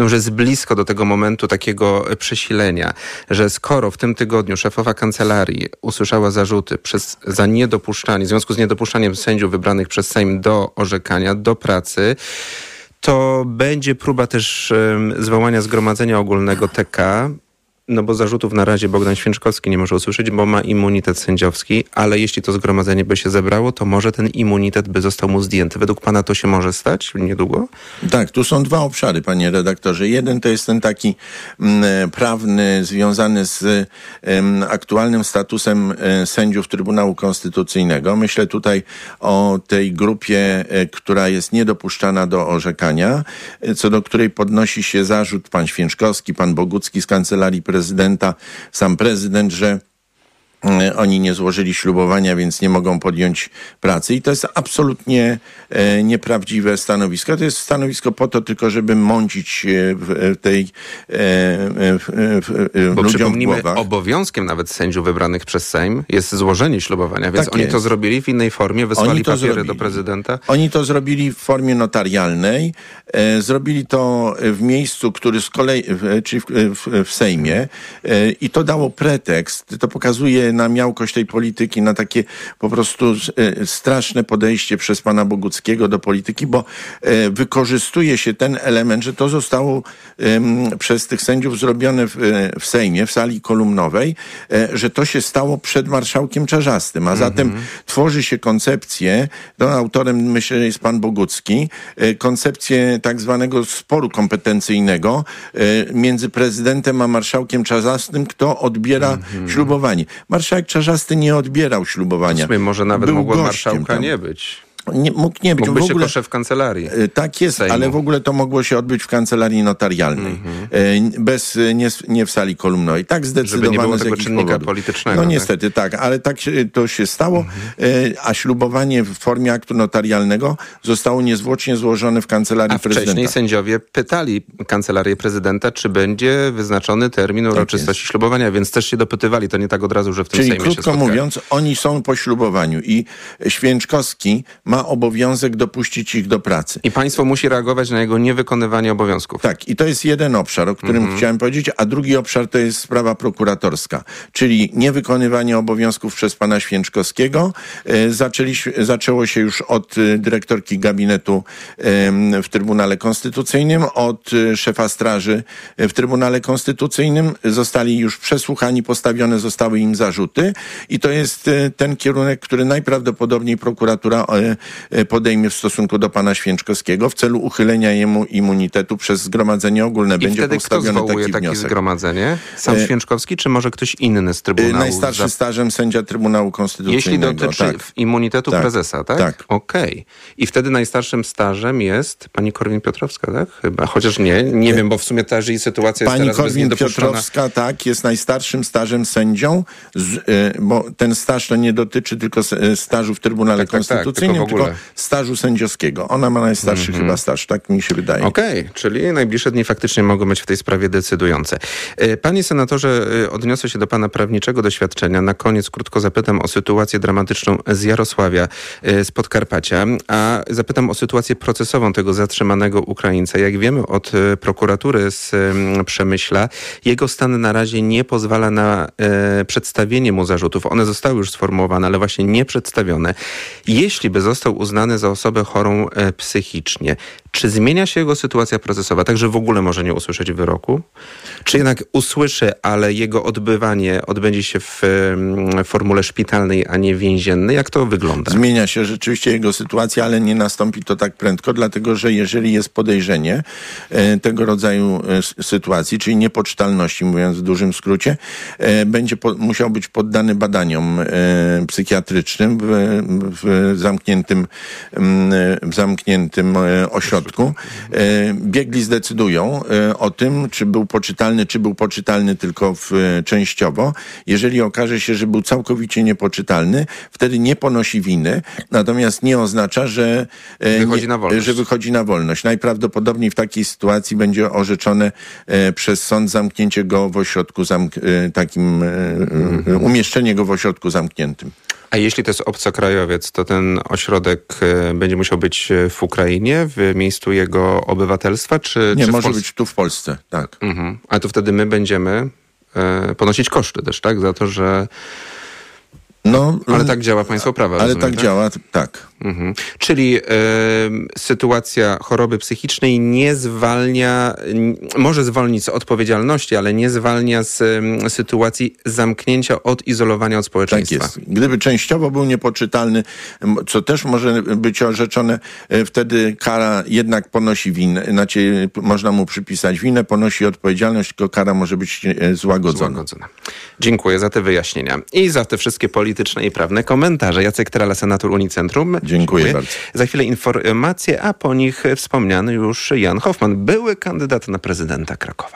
no już jest blisko do tego momentu takiego przesilenia, że skoro w tym tygodniu szefowa kancelarii usłyszała zarzuty za niedopuszczanie, w związku z niedopuszczaniem sędziów wybranych przez Sejm do orzekania, do pracy, to będzie próba też zwołania Zgromadzenia Ogólnego TK, no bo zarzutów na razie Bogdan Święczkowski nie może usłyszeć, bo ma immunitet sędziowski, ale jeśli to zgromadzenie by się zebrało, to może ten immunitet by został mu zdjęty. Według pana to się może stać niedługo? Tak, tu są dwa obszary, panie redaktorze. Jeden to jest ten taki prawny, związany z aktualnym statusem sędziów Trybunału Konstytucyjnego. Myślę tutaj o tej grupie, która jest niedopuszczana do orzekania, co do której podnosi się zarzut pan Święczkowski, pan Bogucki z Kancelarii Prezydenta, sam prezydent, że oni nie złożyli ślubowania, więc nie mogą podjąć pracy. I to jest absolutnie nieprawdziwe stanowisko. To jest stanowisko po to tylko, żeby mącić w tej bo ludziom w głowach. Obowiązkiem nawet sędziów wybranych przez Sejm jest złożenie ślubowania, więc tak oni to zrobili w innej formie, wysłali papiery do prezydenta. Oni to zrobili w formie notarialnej. Zrobili to w miejscu, który z kolei, czyli w Sejmie. I to dało pretekst. To pokazuje na miałkość tej polityki, na takie po prostu straszne podejście przez pana Boguckiego do polityki, bo wykorzystuje się ten element, że to zostało przez tych sędziów zrobione w Sejmie, w sali kolumnowej, że to się stało przed marszałkiem Czarzastym, a zatem tworzy się koncepcję, to autorem myślę, że jest pan Bogucki, koncepcję tak zwanego sporu kompetencyjnego między prezydentem a marszałkiem Czarzastym, kto odbiera ślubowanie. Marszałek Czarzasty nie odbierał ślubowania. Może nawet mogło marszałka nie być. Mógł nie być. Mógł być tylko szef kancelarii. Tak jest, Sejmu. Ale w ogóle to mogło się odbyć w kancelarii notarialnej. Nie w sali kolumnowej. Tak zdecydowano. Żeby nie było z tego czynnika powodów. politycznego. No niestety tak, ale tak to się stało, a ślubowanie w formie aktu notarialnego zostało niezwłocznie złożone w kancelarii prezydenta. Wcześniej sędziowie pytali kancelarię prezydenta, czy będzie wyznaczony termin uroczystości ślubowania, więc też się dopytywali. To nie tak od razu, że w tym Sejmie się spotkali. Czyli krótko mówiąc, oni są po ślubowaniu i Święczkowski ma obowiązek dopuścić ich do pracy. I państwo musi reagować na jego niewykonywanie obowiązków. Tak, i to jest jeden obszar, o którym chciałem powiedzieć, a drugi obszar to jest sprawa prokuratorska, czyli niewykonywanie obowiązków przez pana Święczkowskiego. Zaczęło się już od dyrektorki gabinetu w Trybunale Konstytucyjnym, od szefa straży w Trybunale Konstytucyjnym. Zostali już przesłuchani, postawione zostały im zarzuty i to jest ten kierunek, który najprawdopodobniej prokuratura podejmie w stosunku do pana Święczkowskiego w celu uchylenia jemu immunitetu przez Zgromadzenie Ogólne. I będzie postawiony taki zgromadzenie? Sam Święczkowski, czy może ktoś inny z Trybunału? Najstarszy stażem sędzia Trybunału Konstytucyjnego. Jeśli dotyczy immunitetu prezesa, tak? Tak. Okej. I wtedy najstarszym stażem jest pani Korwin-Piotrowska, tak? Chyba. Chociaż nie wiem, bo w sumie też jej sytuacja jest teraz niedopuszczona. Pani Korwin-Piotrowska, tak, jest najstarszym stażem sędzią, bo ten staż to nie dotyczy tylko stażu w Trybunale Konstytucyjnym, tylko stażu sędziowskiego. Ona ma najstarszy chyba staż, tak mi się wydaje. Okej, czyli najbliższe dni faktycznie mogą być w tej sprawie decydujące. Panie senatorze, odniosę się do pana prawniczego doświadczenia. Na koniec krótko zapytam o sytuację dramatyczną z Jarosławia, z Podkarpacia, a zapytam o sytuację procesową tego zatrzymanego Ukraińca. Jak wiemy od prokuratury z Przemyśla, jego stan na razie nie pozwala na przedstawienie mu zarzutów. One zostały już sformułowane, ale właśnie nie przedstawione. Jeśli by został uznany za osobę chorą psychicznie, czy zmienia się jego sytuacja procesowa, tak że w ogóle może nie usłyszeć wyroku? Czy jednak usłyszy, ale jego odbywanie odbędzie się w formule szpitalnej, a nie więziennej? Jak to wygląda? Zmienia się rzeczywiście jego sytuacja, ale nie nastąpi to tak prędko, dlatego że jeżeli jest podejrzenie tego rodzaju sytuacji, czyli niepoczytalności, mówiąc w dużym skrócie, będzie musiał być poddany badaniom psychiatrycznym w zamkniętym ośrodku. Biegli zdecydują o tym, czy był poczytalny tylko częściowo. Jeżeli okaże się, że był całkowicie niepoczytalny, wtedy nie ponosi winy, natomiast nie oznacza, że wychodzi na wolność. Najprawdopodobniej w takiej sytuacji będzie orzeczone przez sąd zamknięcie go w ośrodku umieszczenie go w ośrodku zamkniętym. A jeśli to jest obcokrajowiec, to ten ośrodek będzie musiał być w Ukrainie, w miejscu jego obywatelstwa, czy Nie, czy może być tu w Polsce, tak. Mhm. Ale to wtedy my będziemy ponosić koszty też, tak? Za to, że... No, ale tak działa państwo prawa, ale rozumiem, tak działa, tak. Mhm. Czyli sytuacja choroby psychicznej nie zwalnia, może zwolnić z odpowiedzialności, ale nie zwalnia z sytuacji zamknięcia, odizolowania od społeczeństwa. Tak jest. Gdyby częściowo był niepoczytalny, co też może być orzeczone, wtedy kara jednak ponosi winę, znaczy można mu przypisać winę, ponosi odpowiedzialność, tylko kara może być złagodzona. Dziękuję za te wyjaśnienia i za te wszystkie polityczne i prawne komentarze. Jacek Trela, senator Unicentrum. Dziękuję bardzo. Za chwilę informacje, a po nich wspomniany już Jan Hoffman, były kandydat na prezydenta Krakowa.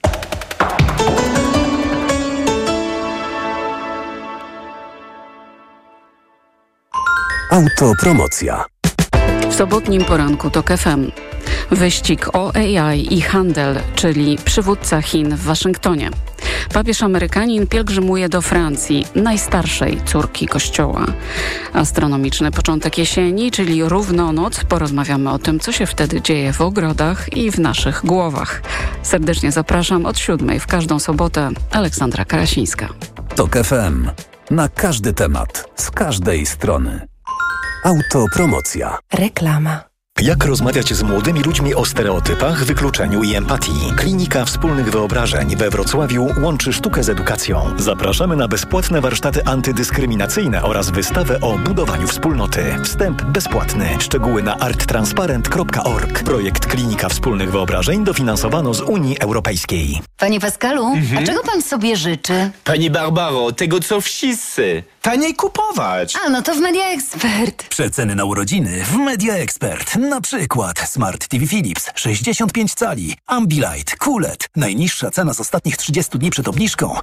Autopromocja. W sobotnim poranku TOK FM. Wyścig o AI i handel, czyli przywódca Chin w Waszyngtonie. Papież Amerykanin pielgrzymuje do Francji, najstarszej córki Kościoła. Astronomiczny początek jesieni, czyli równonoc. Porozmawiamy o tym, co się wtedy dzieje w ogrodach i w naszych głowach. Serdecznie zapraszam od 7:00 w każdą sobotę. Aleksandra Karasińska. TOK FM. Na każdy temat, z każdej strony. Autopromocja. Reklama. Jak rozmawiać z młodymi ludźmi o stereotypach, wykluczeniu i empatii? Klinika Wspólnych Wyobrażeń we Wrocławiu łączy sztukę z edukacją. Zapraszamy na bezpłatne warsztaty antydyskryminacyjne oraz wystawę o budowaniu wspólnoty. Wstęp bezpłatny. Szczegóły na arttransparent.org. Projekt Klinika Wspólnych Wyobrażeń dofinansowano z Unii Europejskiej. Panie Pascalu, a czego pan sobie życzy? Pani Barbaro, tego co wszyscy. Taniej kupować. A, no to w Media Expert. Przeceny na urodziny w Media Expert. Na przykład Smart TV Philips 65 cali, Ambilight, QLED. Najniższa cena z ostatnich 30 dni przed obniżką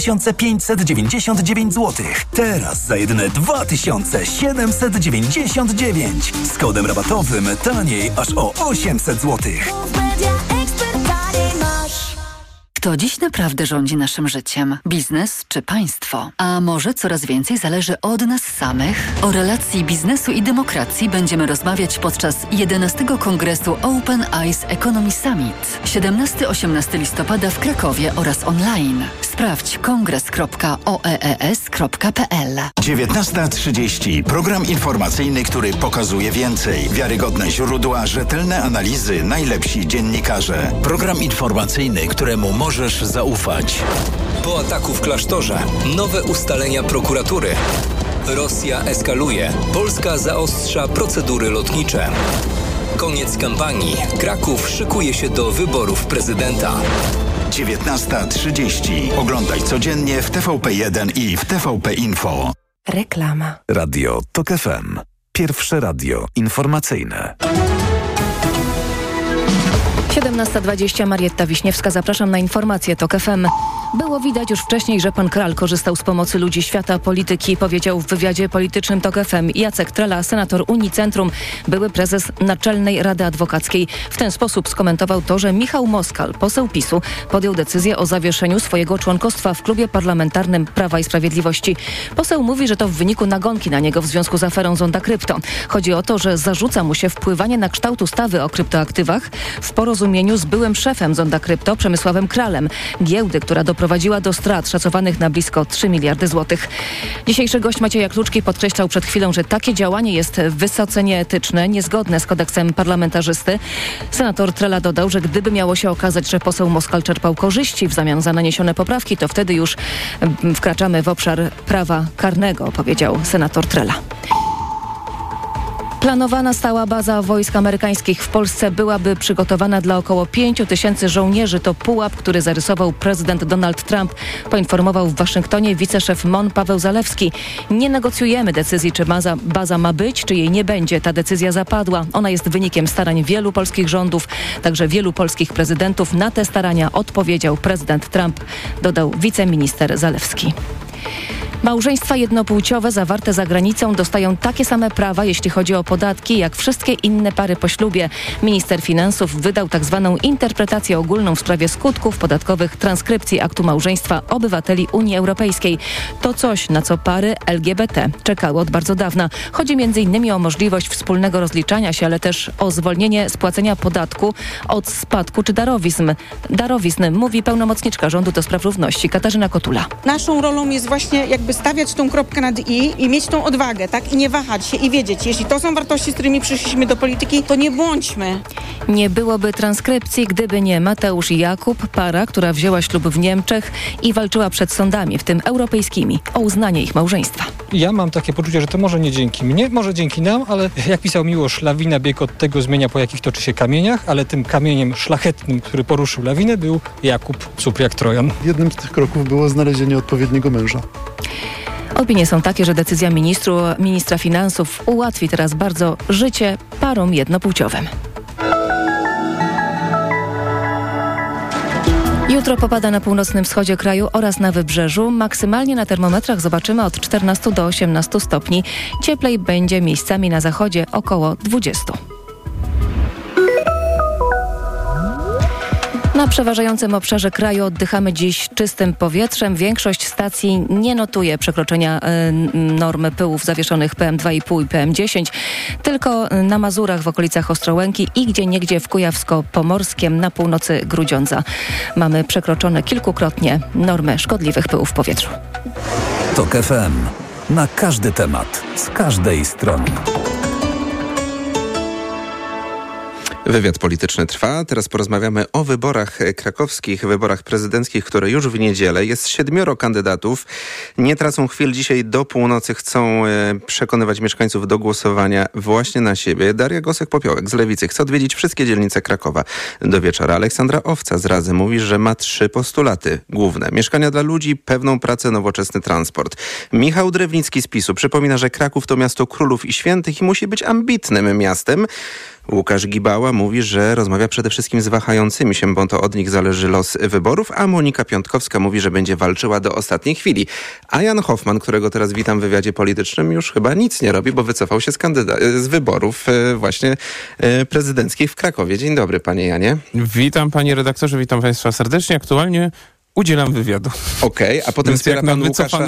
3599 zł. Teraz za jedyne 2799. Z kodem rabatowym taniej aż o 800 zł. Kto dziś naprawdę rządzi naszym życiem? Biznes czy państwo? A może coraz więcej zależy od nas samych? O relacji biznesu i demokracji będziemy rozmawiać podczas 11. Kongresu Open Eyes Economy Summit. 17-18 listopada w Krakowie oraz online. Sprawdź kongres.oees.pl. 19:30. Program informacyjny, który pokazuje więcej. Wiarygodne źródła, rzetelne analizy, najlepsi dziennikarze. Program informacyjny, któremu możesz zaufać. Po ataku w klasztorze. Nowe ustalenia prokuratury. Rosja eskaluje. Polska zaostrza procedury lotnicze. Koniec kampanii. Kraków szykuje się do wyborów prezydenta. 19:30. Oglądaj codziennie w TVP1 i w TVP Info. Reklama. Radio TOK FM. Pierwsze radio informacyjne. 17:20, Marietta Wiśniewska, zapraszam na informacje TOK FM. Było widać już wcześniej, że pan Kral korzystał z pomocy ludzi świata polityki, powiedział w wywiadzie politycznym TOK FM Jacek Trela, senator Unicentrum, były prezes Naczelnej Rady Adwokackiej. W ten sposób skomentował to, że Michał Moskal, poseł PiS-u, podjął decyzję o zawieszeniu swojego członkostwa w klubie parlamentarnym Prawa i Sprawiedliwości. Poseł mówi, że to w wyniku nagonki na niego w związku z aferą Zonda Krypto. Chodzi o to, że zarzuca mu się wpływanie na kształt ustawy o kryptoaktywach w porozumieniu z byłym szefem Zonda Krypto, Przemysławem Kralem, giełdy, która doprowadziła do strat szacowanych na blisko 3 miliardy złotych. Dzisiejszy gość Macieja Kluczki podkreślał przed chwilą, że takie działanie jest wysoce nieetyczne, niezgodne z kodeksem parlamentarzysty. Senator Trela dodał, że gdyby miało się okazać, że poseł Moskal czerpał korzyści w zamian za naniesione poprawki, to wtedy już wkraczamy w obszar prawa karnego, powiedział senator Trela. Planowana stała baza wojsk amerykańskich w Polsce byłaby przygotowana dla około 5 000 żołnierzy. To pułap, który zarysował prezydent Donald Trump, poinformował w Waszyngtonie wiceszef MON Paweł Zalewski. Nie negocjujemy decyzji, czy baza ma być, czy jej nie będzie. Ta decyzja zapadła. Ona jest wynikiem starań wielu polskich rządów, także wielu polskich prezydentów. Na te starania odpowiedział prezydent Trump, dodał wiceminister Zalewski. Małżeństwa jednopłciowe zawarte za granicą dostają takie same prawa, jeśli chodzi o podatki, jak wszystkie inne pary po ślubie. Minister finansów wydał tzw. interpretację ogólną w sprawie skutków podatkowych transkrypcji aktu małżeństwa obywateli Unii Europejskiej. To coś, na co pary LGBT czekały od bardzo dawna. Chodzi m.in. o możliwość wspólnego rozliczania się, ale też o zwolnienie z płacenia podatku od spadku czy darowizn, mówi pełnomocniczka rządu do spraw równości Katarzyna Kotula. Naszą rolą jest właśnie jakby stawiać tą kropkę nad i mieć tą odwagę, tak? I nie wahać się i wiedzieć, jeśli to są wartości, z którymi przyszliśmy do polityki, to nie błądźmy. Nie byłoby transkrypcji, gdyby nie Mateusz i Jakub, para, która wzięła ślub w Niemczech i walczyła przed sądami, w tym europejskimi, o uznanie ich małżeństwa. Ja mam takie poczucie, że to może nie dzięki mnie, może dzięki nam, ale jak pisał Miłosz, lawina bieg od tego zmienia, po jakich toczy się kamieniach, ale tym kamieniem szlachetnym, który poruszył lawinę, był Jakub, super jak Trojan. Jednym z tych kroków było znalezienie odpowiedniego męża. Opinie są takie, że decyzja ministra finansów ułatwi teraz bardzo życie parom jednopłciowym. Jutro popada na północnym wschodzie kraju oraz na wybrzeżu. Maksymalnie na termometrach zobaczymy od 14 do 18 stopni. Cieplej będzie miejscami na zachodzie około 20. Na przeważającym obszarze kraju oddychamy dziś czystym powietrzem. Większość stacji nie notuje przekroczenia normy pyłów zawieszonych PM2,5 i PM10. Tylko na Mazurach w okolicach Ostrołęki i gdzieniegdzie w Kujawsko-Pomorskiem na północy Grudziądza mamy przekroczone kilkukrotnie normy szkodliwych pyłów w powietrzu. TOK FM. Na każdy temat, z każdej strony. Wywiad polityczny trwa. Teraz porozmawiamy o wyborach krakowskich, wyborach prezydenckich, które już w niedzielę. Jest 7 kandydatów. Nie tracą chwil. Dzisiaj do północy chcą przekonywać mieszkańców do głosowania właśnie na siebie. Daria Gosek-Popiołek z Lewicy chce odwiedzić wszystkie dzielnice Krakowa do wieczora. Aleksandra Owca z Razy mówi, że ma 3 postulaty główne. Mieszkania dla ludzi, pewną pracę, nowoczesny transport. Michał Drewnicki z PiS-u przypomina, że Kraków to miasto królów i świętych i musi być ambitnym miastem. Łukasz Gibała mówi, że rozmawia przede wszystkim z wahającymi się, bo to od nich zależy los wyborów, a Monika Piątkowska mówi, że będzie walczyła do ostatniej chwili. A Jan Hoffman, którego teraz witam w wywiadzie politycznym, już chyba nic nie robi, bo wycofał się z wyborów właśnie prezydenckich w Krakowie. Dzień dobry, panie Janie. Witam, panie redaktorze, witam państwa serdecznie. Aktualnie udzielam wywiadu. Okej, a potem wspiera pan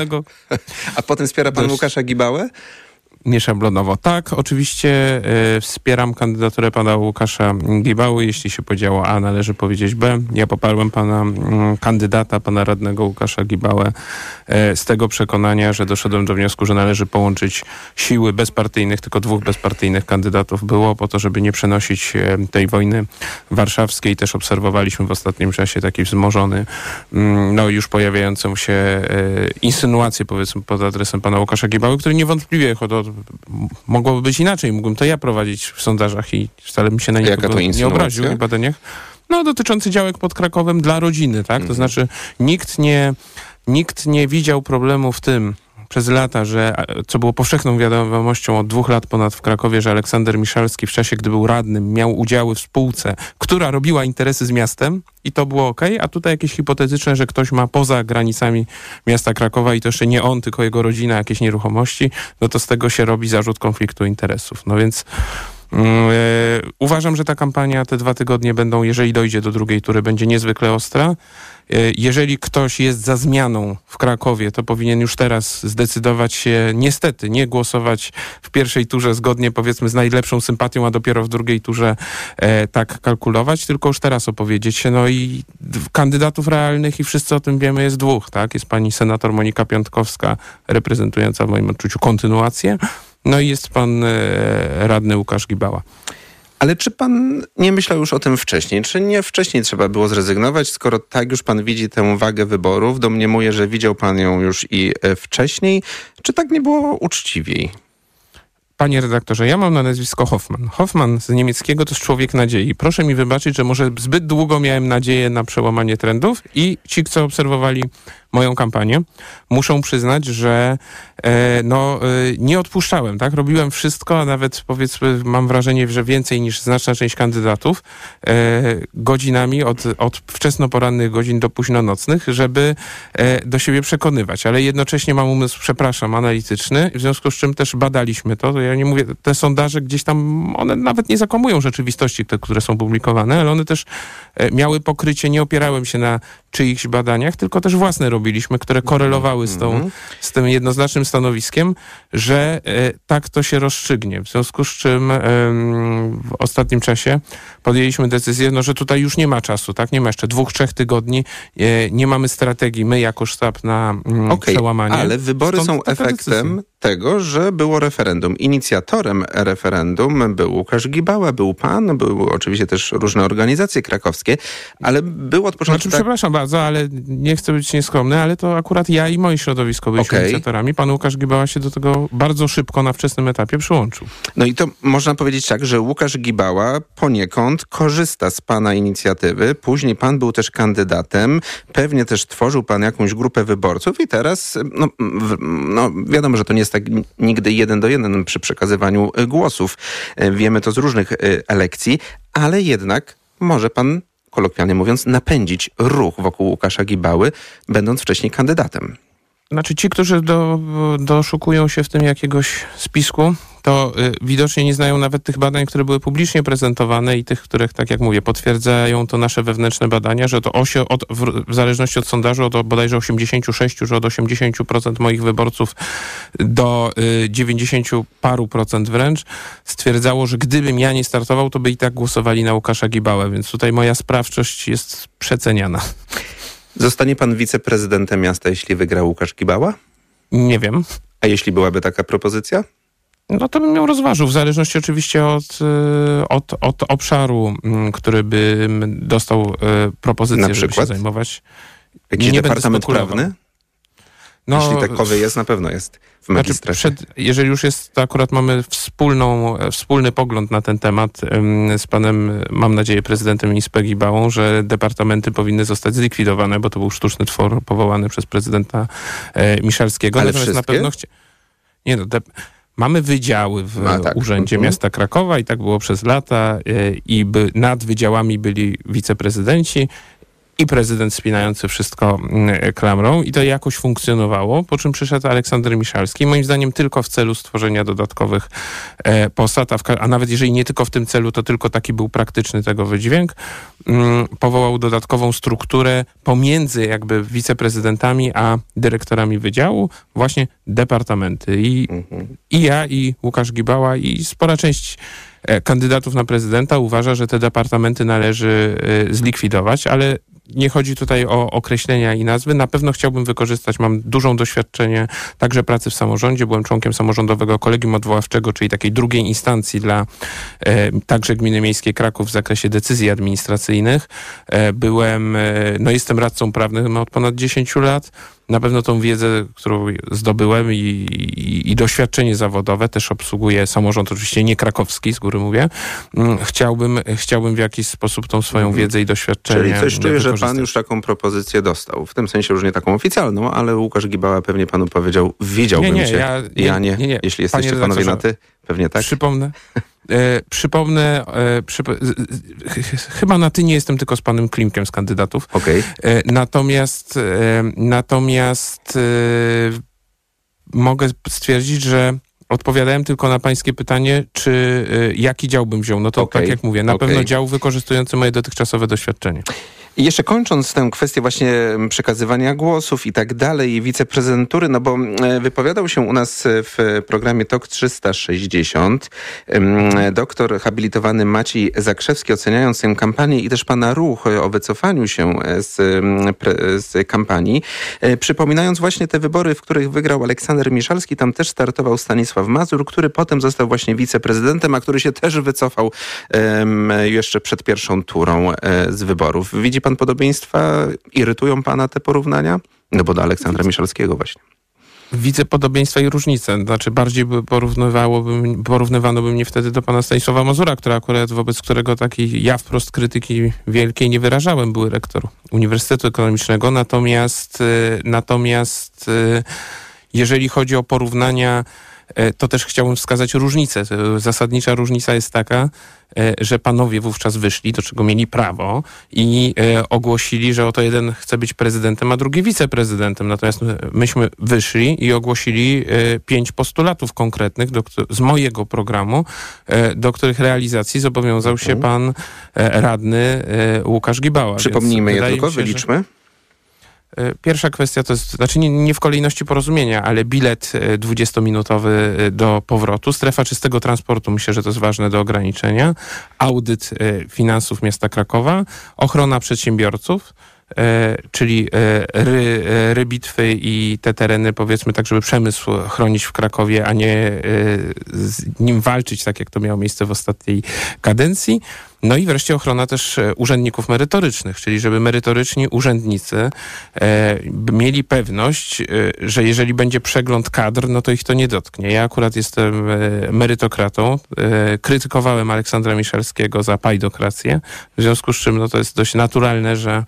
Łukasza Gibałę? Nieszablonowo. Tak, oczywiście wspieram kandydaturę pana Łukasza Gibały. Jeśli się podziało A, należy powiedzieć B. Ja poparłem pana kandydata, pana radnego Łukasza Gibałę z tego przekonania, że doszedłem do wniosku, że należy połączyć siły bezpartyjnych, tylko 2 bezpartyjnych kandydatów było po to, żeby nie przenosić tej wojny warszawskiej. Też obserwowaliśmy w ostatnim czasie taki wzmożony, już pojawiającą się insynuacje, powiedzmy, pod adresem pana Łukasza Gibały, który niewątpliwie mogłoby być inaczej. Mógłbym to ja prowadzić w sondażach i wcale mi się na nikogo nie obraził w badaniach. Dotyczący działek pod Krakowem dla rodziny, tak? To znaczy nikt nie widział problemu w tym przez lata, co było powszechną wiadomością od 2 lat ponad w Krakowie, że Aleksander Miszalski w czasie, gdy był radnym, miał udziały w spółce, która robiła interesy z miastem i to było okej, a tutaj jakieś hipotetyczne, że ktoś ma poza granicami miasta Krakowa i to jeszcze nie on, tylko jego rodzina, jakieś nieruchomości, to z tego się robi zarzut konfliktu interesów. Więc uważam, że ta kampania, te 2 tygodnie będą, jeżeli dojdzie do drugiej tury, będzie niezwykle ostra. Jeżeli ktoś jest za zmianą w Krakowie, to powinien już teraz zdecydować się, niestety, nie głosować w pierwszej turze zgodnie, powiedzmy, z najlepszą sympatią, a dopiero w drugiej turze tak kalkulować, tylko już teraz opowiedzieć się. I kandydatów realnych, i wszyscy o tym wiemy, jest 2, tak? Jest pani senator Monika Piątkowska, reprezentująca w moim odczuciu kontynuację. I jest pan radny Łukasz Gibała. Ale czy pan nie myślał już o tym wcześniej? Czy nie wcześniej trzeba było zrezygnować, skoro tak już pan widzi tę wagę wyborów? Domniemuję, że widział pan ją już i wcześniej. Czy tak nie było uczciwiej? Panie redaktorze, ja mam na nazwisko Hoffman. Hoffman z niemieckiego to jest człowiek nadziei. Proszę mi wybaczyć, że może zbyt długo miałem nadzieję na przełamanie trendów i ci, co obserwowali moją kampanię, muszą przyznać, że nie odpuszczałem, tak? Robiłem wszystko, a nawet powiedzmy mam wrażenie, że więcej niż znaczna część kandydatów godzinami od wczesnoporannych godzin do późnonocnych, żeby do siebie przekonywać. Ale jednocześnie mam umysł, analityczny, w związku z czym też badaliśmy to. Ja nie mówię, te sondaże gdzieś tam, one nawet nie zakłamują rzeczywistości, te, które są publikowane, ale one też miały pokrycie, nie opierałem się na czyichś badaniach, tylko też własne robiliśmy, które korelowały z tym jednoznacznym stanowiskiem, że tak to się rozstrzygnie. W związku z czym w ostatnim czasie podjęliśmy decyzję, że tutaj już nie ma czasu, tak? Nie ma jeszcze 2-3 tygodni, nie mamy strategii, my jako sztab na przełamanie. Ale wybory są efektem tego, że było referendum. Inicjatorem referendum był Łukasz Gibała, był pan, były oczywiście też różne organizacje krakowskie, ale było od początku... Przepraszam bardzo, ale nie chcę być nieskromny, ale to akurat ja i moje środowisko byliśmy inicjatorami. Pan Łukasz Gibała się do tego bardzo szybko, na wczesnym etapie przyłączył. No i to można powiedzieć tak, że Łukasz Gibała poniekąd korzysta z pana inicjatywy. Później pan był też kandydatem. Pewnie też tworzył pan jakąś grupę wyborców i teraz, wiadomo, że to nie jest tak nigdy 1:1 przy przekazywaniu głosów. Wiemy to z różnych elekcji, ale jednak może pan, kolokwialnie mówiąc, napędzić ruch wokół Łukasza Gibały, będąc wcześniej kandydatem. Znaczy ci, którzy doszukują się w tym jakiegoś spisku, to widocznie nie znają nawet tych badań, które były publicznie prezentowane i tych, których, tak jak mówię, potwierdzają to nasze wewnętrzne badania, że to w zależności od sondażu od bodajże 86, że od 80% moich wyborców do 90 paru procent wręcz stwierdzało, że gdybym ja nie startował, to by i tak głosowali na Łukasza Gibałę, więc tutaj moja sprawczość jest przeceniana. Zostanie pan wiceprezydentem miasta, jeśli wygra Łukasz Gibała? Nie wiem. A jeśli byłaby taka propozycja? No to bym ją rozważył, w zależności oczywiście od obszaru, który bym dostał propozycję, żeby się zajmować. Jakiś departament prawny? Jeśli takowy jest, na pewno jest w magistracie. Jeżeli już jest, to akurat mamy wspólny pogląd na ten temat z panem, mam nadzieję, prezydentem ISPE Gibałą, że departamenty powinny zostać zlikwidowane, bo to był sztuczny twór powołany przez prezydenta Miszalskiego. Ale natomiast wszystkie? Mamy wydziały w Urzędzie Miasta Krakowa i tak było przez lata i nad wydziałami byli wiceprezydenci i prezydent spinający wszystko klamrą i to jakoś funkcjonowało, po czym przyszedł Aleksander Miszalski, moim zdaniem tylko w celu stworzenia dodatkowych posad, a nawet jeżeli nie tylko w tym celu, to tylko taki był praktyczny tego wydźwięk, powołał dodatkową strukturę pomiędzy jakby wiceprezydentami a dyrektorami wydziału, właśnie departamenty. I ja, i Łukasz Gibała, i spora część kandydatów na prezydenta uważa, że te departamenty należy zlikwidować, ale nie chodzi tutaj o określenia i nazwy. Na pewno chciałbym wykorzystać, mam dużą doświadczenie także pracy w samorządzie. Byłem członkiem samorządowego kolegium odwoławczego, czyli takiej drugiej instancji dla także Gminy Miejskiej Kraków w zakresie decyzji administracyjnych. Jestem radcą prawnym od ponad 10 lat. Na pewno tą wiedzę, którą zdobyłem i doświadczenie zawodowe, też obsługuję samorząd, oczywiście nie krakowski, z góry mówię. Chciałbym w jakiś sposób tą swoją wiedzę i doświadczenie Czyli coś czuję, że pan już taką propozycję dostał. W tym sensie już nie taką oficjalną, ale Łukasz Gibała pewnie panu powiedział, widziałbym cię. Ja nie. Jeśli jesteście panowie na ty, pewnie tak. Przypomnę, chyba na ty nie jestem tylko z panem Klimkiem z kandydatów. Okay. Natomiast mogę stwierdzić, że odpowiadałem tylko na pańskie pytanie, czy jaki dział bym wziął. No to tak jak mówię, na pewno dział wykorzystujący moje dotychczasowe doświadczenie. I jeszcze kończąc tę kwestię właśnie przekazywania głosów i tak dalej, i wiceprezydentury, no bo wypowiadał się u nas w programie TOK 360 doktor habilitowany Maciej Zakrzewski, oceniając tę kampanię i też pana ruch o wycofaniu się z kampanii, przypominając właśnie te wybory, w których wygrał Aleksander Miszalski, tam też startował Stanisław Mazur, który potem został właśnie wiceprezydentem, a który się też wycofał jeszcze przed pierwszą turą z wyborów. Widzi pan podobieństwa? Irytują pana te porównania? No bo do Aleksandra Miszalskiego właśnie. Widzę podobieństwa i różnice. Znaczy bardziej porównywano by mnie wtedy do pana Stanisława Mazura, wobec którego takiej ja wprost krytyki wielkiej nie wyrażałem. Był rektor Uniwersytetu Ekonomicznego. Natomiast jeżeli chodzi o porównania, to też chciałbym wskazać różnicę. Zasadnicza różnica jest taka, że panowie wówczas wyszli, do czego mieli prawo i ogłosili, że oto jeden chce być prezydentem, a drugi wiceprezydentem. Natomiast myśmy wyszli i ogłosili 5 postulatów konkretnych z mojego programu, do których realizacji zobowiązał się pan radny Łukasz Gibała. Przypomnijmy je tylko, wyliczmy. Pierwsza kwestia to jest, znaczy nie w kolejności porozumienia, ale bilet 20-minutowy do powrotu, strefa czystego transportu, myślę, że to jest ważne do ograniczenia, audyt finansów miasta Krakowa, ochrona przedsiębiorców, czyli Rybitwy i te tereny, powiedzmy tak, żeby przemysł chronić w Krakowie, a nie z nim walczyć, tak jak to miało miejsce w ostatniej kadencji. No i wreszcie ochrona też urzędników merytorycznych, czyli żeby merytoryczni urzędnicy mieli pewność, że jeżeli będzie przegląd kadr, no to ich to nie dotknie. Ja akurat jestem merytokratą. Krytykowałem Aleksandra Miszalskiego za pajdokrację, w związku z czym no to jest dość naturalne, że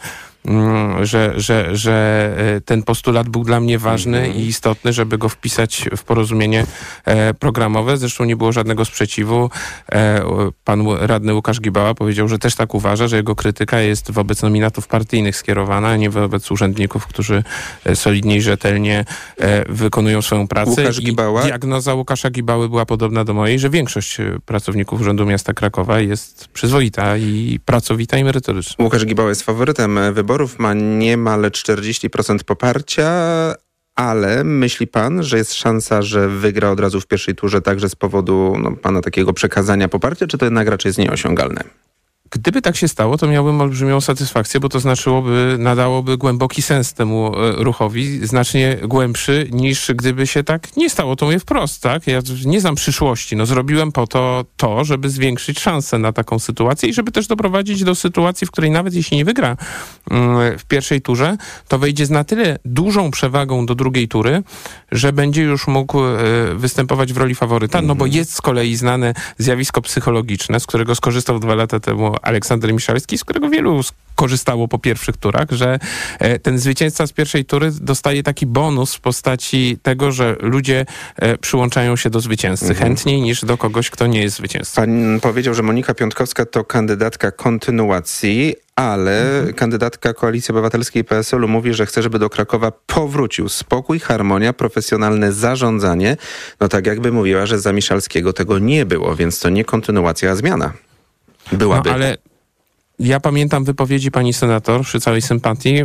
ten postulat był dla mnie ważny i istotny, żeby go wpisać w porozumienie programowe. Zresztą nie było żadnego sprzeciwu. Pan radny Łukasz Gibała powiedział, że też tak uważa, że jego krytyka jest wobec nominatów partyjnych skierowana, a nie wobec urzędników, którzy solidnie i rzetelnie wykonują swoją pracę. Diagnoza Łukasza Gibały była podobna do mojej, że większość pracowników Urzędu Miasta Krakowa jest przyzwoita i pracowita i merytoryczna. Łukasz Gibała jest faworytem wyborów, ma niemal 40% poparcia, ale myśli pan, że jest szansa, że wygra od razu w pierwszej turze także z powodu pana takiego przekazania poparcia, czy to jednak raczej jest nieosiągalne? Gdyby tak się stało, to miałbym olbrzymią satysfakcję, bo to nadałoby głęboki sens temu ruchowi, znacznie głębszy niż gdyby się tak nie stało. To mówię wprost, tak? Ja nie znam przyszłości. zrobiłem po to, żeby zwiększyć szanse na taką sytuację i żeby też doprowadzić do sytuacji, w której nawet jeśli nie wygra w pierwszej turze, to wejdzie z na tyle dużą przewagą do drugiej tury, że będzie już mógł występować w roli faworyta, bo jest z kolei znane zjawisko psychologiczne, z którego skorzystał 2 lata temu Aleksander Miszalski, z którego wielu korzystało po pierwszych turach, że ten zwycięzca z pierwszej tury dostaje taki bonus w postaci tego, że ludzie przyłączają się do zwycięzcy chętniej niż do kogoś, kto nie jest zwycięzcą. Pan powiedział, że Monika Piątkowska to kandydatka kontynuacji, ale kandydatka Koalicji Obywatelskiej i PSL-u mówi, że chce, żeby do Krakowa powrócił spokój, harmonia, profesjonalne zarządzanie. Tak jakby mówiła, że za Miszalskiego tego nie było, więc to nie kontynuacja, a zmiana. Byłaby. Ale ja pamiętam wypowiedzi pani senator, przy całej sympatii,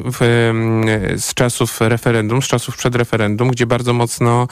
z czasów referendum, z czasów przed referendum, gdzie bardzo mocno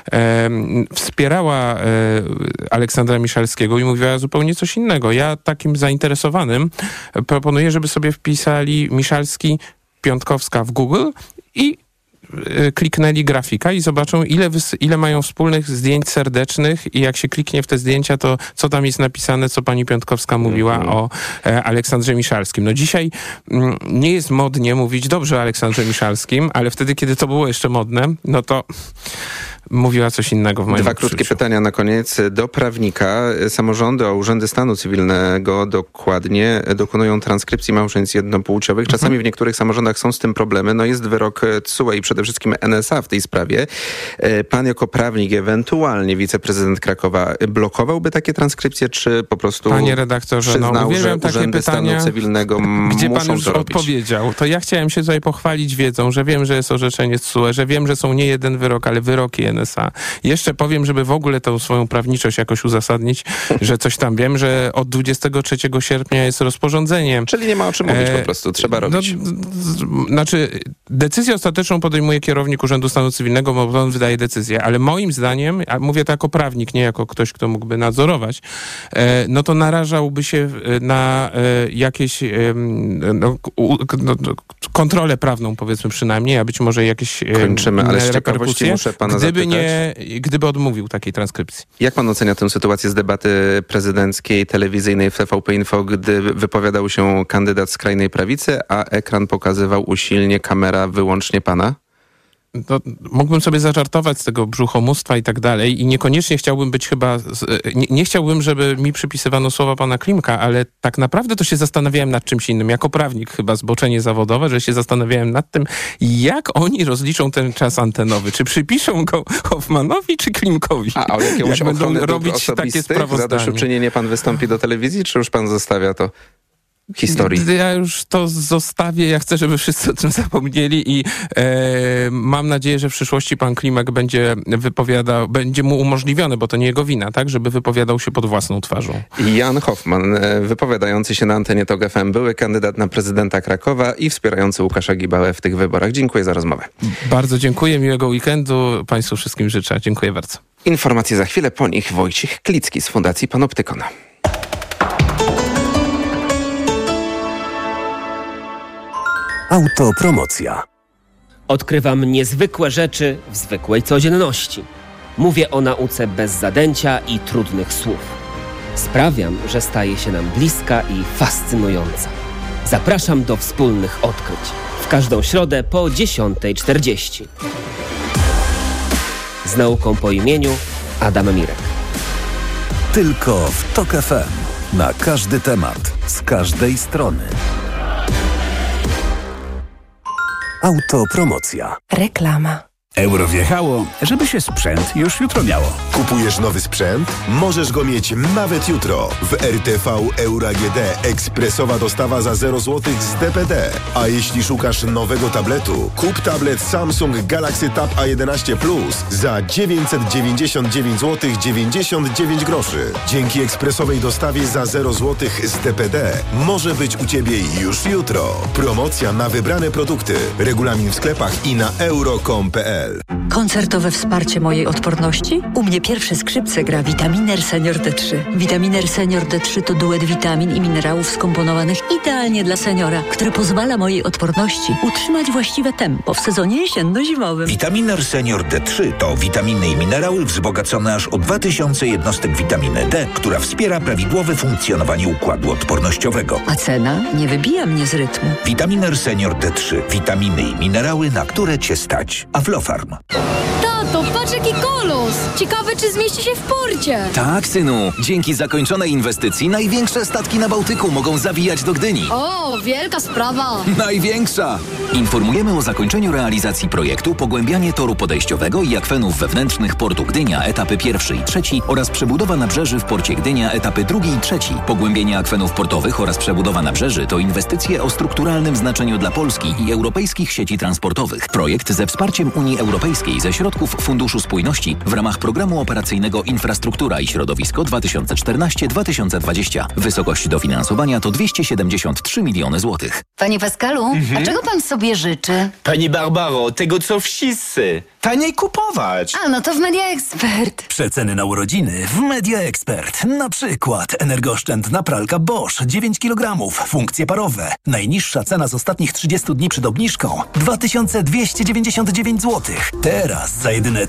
wspierała Aleksandra Miszalskiego i mówiła zupełnie coś innego. Ja takim zainteresowanym proponuję, żeby sobie wpisali Miszalski, Piątkowska w Google i kliknęli grafika i zobaczą, ile mają wspólnych zdjęć serdecznych i jak się kliknie w te zdjęcia, to co tam jest napisane, co pani Piątkowska mówiła o Aleksandrze Miszalskim. Dzisiaj nie jest modnie mówić dobrze o Aleksandrze Miszalskim, ale wtedy, kiedy to było jeszcze modne, to mówiła coś innego w moim Dwa krótkie pytania na koniec. Do prawnika. Samorządy, urzędy stanu cywilnego dokładnie dokonują transkrypcji małżeństw jednopłciowych. Czasami w niektórych samorządach są z tym problemy. Jest wyrok TSUE i przede wszystkim NSA w tej sprawie. Pan jako prawnik, ewentualnie wiceprezydent Krakowa, blokowałby takie transkrypcje, czy po prostu Panie redaktorze, przyznał, że takie urzędy pytania, stanu cywilnego gdzie muszą pan już to robić? odpowiedział. To ja chciałem się tutaj pochwalić wiedzą, że wiem, że jest orzeczenie TSUE, że wiem, że są nie jeden wyrok, ale wyroki NSA. Jeszcze powiem, żeby w ogóle tą swoją prawniczość jakoś uzasadnić, że coś tam wiem, że od 23 sierpnia jest rozporządzenie. Czyli nie ma o czym mówić po prostu, trzeba robić. Decyzję ostateczną podejmuje kierownik Urzędu Stanu Cywilnego, bo on wydaje decyzję, ale moim zdaniem, a mówię to jako prawnik, nie jako ktoś, kto mógłby nadzorować, to narażałby się na jakieś kontrolę prawną, powiedzmy przynajmniej, a być może jakieś kończymy, ale z ciekawości muszę pana gdyby odmówił takiej transkrypcji. Jak pan ocenia tę sytuację z debaty prezydenckiej, telewizyjnej w TVP Info, gdy wypowiadał się kandydat skrajnej prawicy, a ekran pokazywał usilnie, kamera wyłącznie pana? mógłbym sobie zażartować z tego brzuchomóstwa i tak dalej i niekoniecznie chciałbym być chyba, nie chciałbym, żeby mi przypisywano słowa pana Klimka, ale tak naprawdę to się zastanawiałem nad czymś innym. Jako prawnik chyba zboczenie zawodowe, że się zastanawiałem nad tym, jak oni rozliczą ten czas antenowy. Czy przypiszą go Hoffmanowi czy Klimkowi? A o jakiegoś ochrony robić takie sprawozdanie? Zadośćuczynienie pan wystąpi do telewizji, czy już pan zostawia to historii? Ja już to zostawię. Ja chcę, żeby wszyscy o tym zapomnieli i mam nadzieję, że w przyszłości pan Klimek będzie mu umożliwione, bo to nie jego wina, tak, żeby wypowiadał się pod własną twarzą. Jan Hoffman, wypowiadający się na antenie TOG FM, były kandydat na prezydenta Krakowa i wspierający Łukasza Gibałę w tych wyborach. Dziękuję za rozmowę. Bardzo dziękuję, miłego weekendu państwu wszystkim życzę. Dziękuję bardzo. Informacje za chwilę, po nich Wojciech Klicki z Fundacji Panoptykon. Autopromocja. Odkrywam niezwykłe rzeczy w zwykłej codzienności. Mówię o nauce bez zadęcia i trudnych słów. Sprawiam, że staje się nam bliska i fascynująca. Zapraszam do wspólnych odkryć. W każdą środę po 10:40. Z nauką po imieniu Adam Mirek. Tylko w TOG FM. Na każdy temat, z każdej strony. Autopromocja. Reklama. Euro wjechało, żeby się sprzęt już jutro miało. Kupujesz nowy sprzęt? Możesz go mieć nawet jutro. W RTV Euro AGD ekspresowa dostawa za 0 zł z DPD. A jeśli szukasz nowego tabletu, kup tablet Samsung Galaxy Tab A11 Plus za 999 zł 99 groszy. Dzięki ekspresowej dostawie za 0 zł z DPD może być u Ciebie już jutro. Promocja na wybrane produkty. Regulamin w sklepach i na euro.com.pl. Koncertowe wsparcie mojej odporności? U mnie pierwsze skrzypce gra Vitaminer Senior D3. Vitaminer Senior D3 to duet witamin i minerałów skomponowanych idealnie dla seniora, który pozwala mojej odporności utrzymać właściwe tempo w sezonie jesienno-zimowym. Vitaminer Senior D3 to witaminy i minerały wzbogacone aż o 2000 jednostek witaminy D, która wspiera prawidłowe funkcjonowanie układu odpornościowego. A cena nie wybija mnie z rytmu. Vitaminer Senior D3. Witaminy i minerały, na które Cię stać. Aflofarm. Tato, patrz jaki kolos! Ciekawe, czy zmieści się w porcie. Tak, synu. Dzięki zakończonej inwestycji największe statki na Bałtyku mogą zawijać do Gdyni. O, wielka sprawa. Największa! Informujemy o zakończeniu realizacji projektu pogłębianie toru podejściowego i akwenów wewnętrznych portu Gdynia, etapy 1 i 3 oraz przebudowa nabrzeży w porcie Gdynia, etapy 2 i 3. Pogłębienie akwenów portowych oraz przebudowa nabrzeży to inwestycje o strukturalnym znaczeniu dla Polski i europejskich sieci transportowych. Projekt ze wsparciem Unii Europejskiej ze środków Funduszu Spójności w ramach Programu Operacyjnego Infrastruktura i Środowisko 2014-2020. Wysokość dofinansowania to 273 miliony złotych. Panie Pascalu, a czego pan sobie życzy? Pani Barbaro, tego co wszyscy. Taniej kupować. A, no to w Media Expert. Przeceny na urodziny w Media Expert. Na przykład energooszczędna pralka Bosch 9 kg, funkcje parowe. Najniższa cena z ostatnich 30 dni przed obniżką 2299 zł. Teraz za jedyne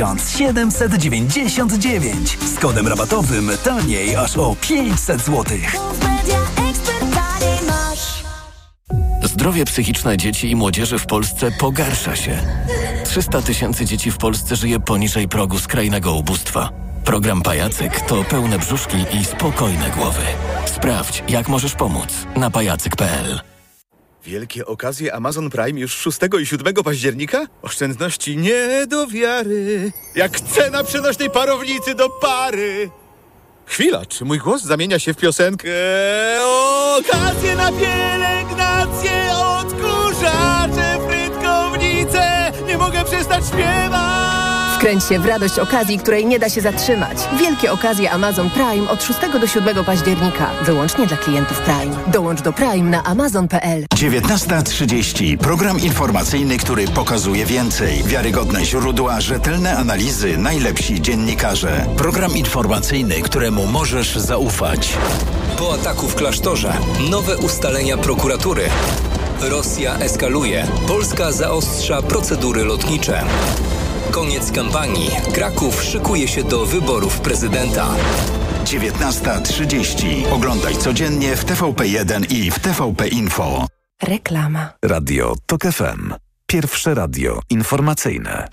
1799. Z kodem rabatowym taniej aż o 500 zł. Zdrowie psychiczne dzieci i młodzieży w Polsce pogarsza się. 300 tysięcy dzieci w Polsce żyje poniżej progu skrajnego ubóstwa. Program Pajacyk to pełne brzuszki i spokojne głowy. Sprawdź, jak możesz pomóc na pajacyk.pl. Wielkie okazje Amazon Prime już 6 i 7 października? Oszczędności nie do wiary. Jak cena przenośnej parownicy do pary. Chwila, czy mój głos zamienia się w piosenkę? Okazje na pielęgnację, odkurzacze, frytkownice. Nie mogę przestać śpiewać. Wkręć się w radość okazji, której nie da się zatrzymać. Wielkie okazje Amazon Prime od 6 do 7 października. Wyłącznie dla klientów Prime. Dołącz do Prime na amazon.pl. 19:30. Program informacyjny, który pokazuje więcej. Wiarygodne źródła, rzetelne analizy, najlepsi dziennikarze. Program informacyjny, któremu możesz zaufać. Po ataku w klasztorze nowe ustalenia prokuratury. Rosja eskaluje. Polska zaostrza procedury lotnicze. Koniec kampanii. Kraków szykuje się do wyborów prezydenta. 19:30. Oglądaj codziennie w TVP1 i w TVP Info. Reklama. Radio TOG FM. Pierwsze radio informacyjne.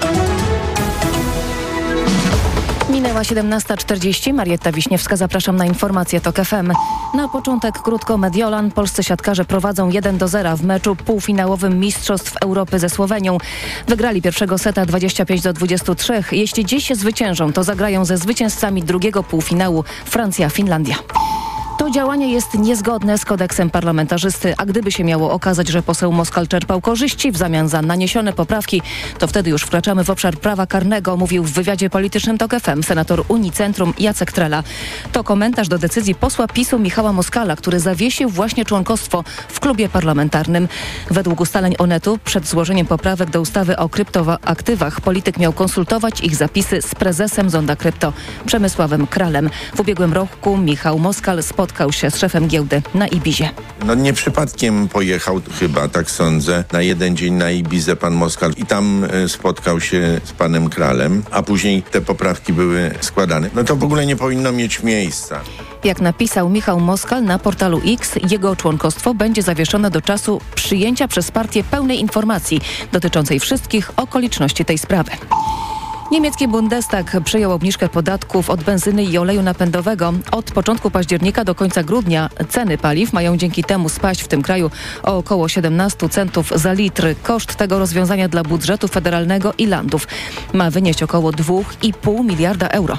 Minęła 17:40. Marietta Wiśniewska, zapraszam na informacje TOK FM. Na początek krótko Mediolan. Polscy siatkarze prowadzą 1-0 w meczu półfinałowym Mistrzostw Europy ze Słowenią. Wygrali pierwszego seta 25-23. Jeśli dziś zwyciężą, to zagrają ze zwycięzcami drugiego półfinału Francja-Finlandia. To działanie jest niezgodne z kodeksem parlamentarzysty, a gdyby się miało okazać, że poseł Moskal czerpał korzyści w zamian za naniesione poprawki, to wtedy już wkraczamy w obszar prawa karnego, mówił w wywiadzie politycznym TOK FM senator Unii Centrum Jacek Trela. To komentarz do decyzji posła PiS-u Michała Moskala, który zawiesił właśnie członkostwo w klubie parlamentarnym. Według ustaleń Onetu przed złożeniem poprawek do ustawy o kryptoaktywach polityk miał konsultować ich zapisy z prezesem Zonda Krypto Przemysławem Kralem. W ubiegłym roku Michał Moskal spotkał się z szefem giełdy na Ibizie. Nie przypadkiem pojechał, chyba tak sądzę, na jeden dzień na Ibizę pan Moskal i tam spotkał się z panem Kralem, a później te poprawki były składane. To w ogóle nie powinno mieć miejsca. Jak napisał Michał Moskal na portalu X, jego członkostwo będzie zawieszone do czasu przyjęcia przez partię pełnej informacji dotyczącej wszystkich okoliczności tej sprawy. Niemiecki Bundestag przyjął obniżkę podatków od benzyny i oleju napędowego. Od początku października do końca grudnia ceny paliw mają dzięki temu spaść w tym kraju o około 17 centów za litr. Koszt tego rozwiązania dla budżetu federalnego i landów ma wynieść około 2,5 miliarda euro.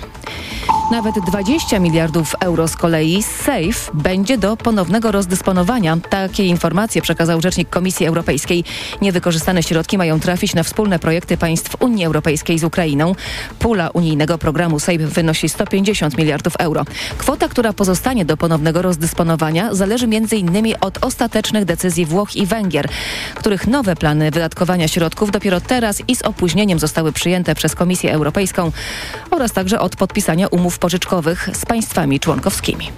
Nawet 20 miliardów euro z kolei z SAFE będzie do ponownego rozdysponowania. Takie informacje przekazał rzecznik Komisji Europejskiej. Niewykorzystane środki mają trafić na wspólne projekty państw Unii Europejskiej z Ukrainą. Pula unijnego programu SAFE wynosi 150 miliardów euro. Kwota, która pozostanie do ponownego rozdysponowania, zależy m.in. od ostatecznych decyzji Włoch i Węgier, których nowe plany wydatkowania środków dopiero teraz i z opóźnieniem zostały przyjęte przez Komisję Europejską oraz także od podpisania umów pożyczkowych z państwami członkowskimi.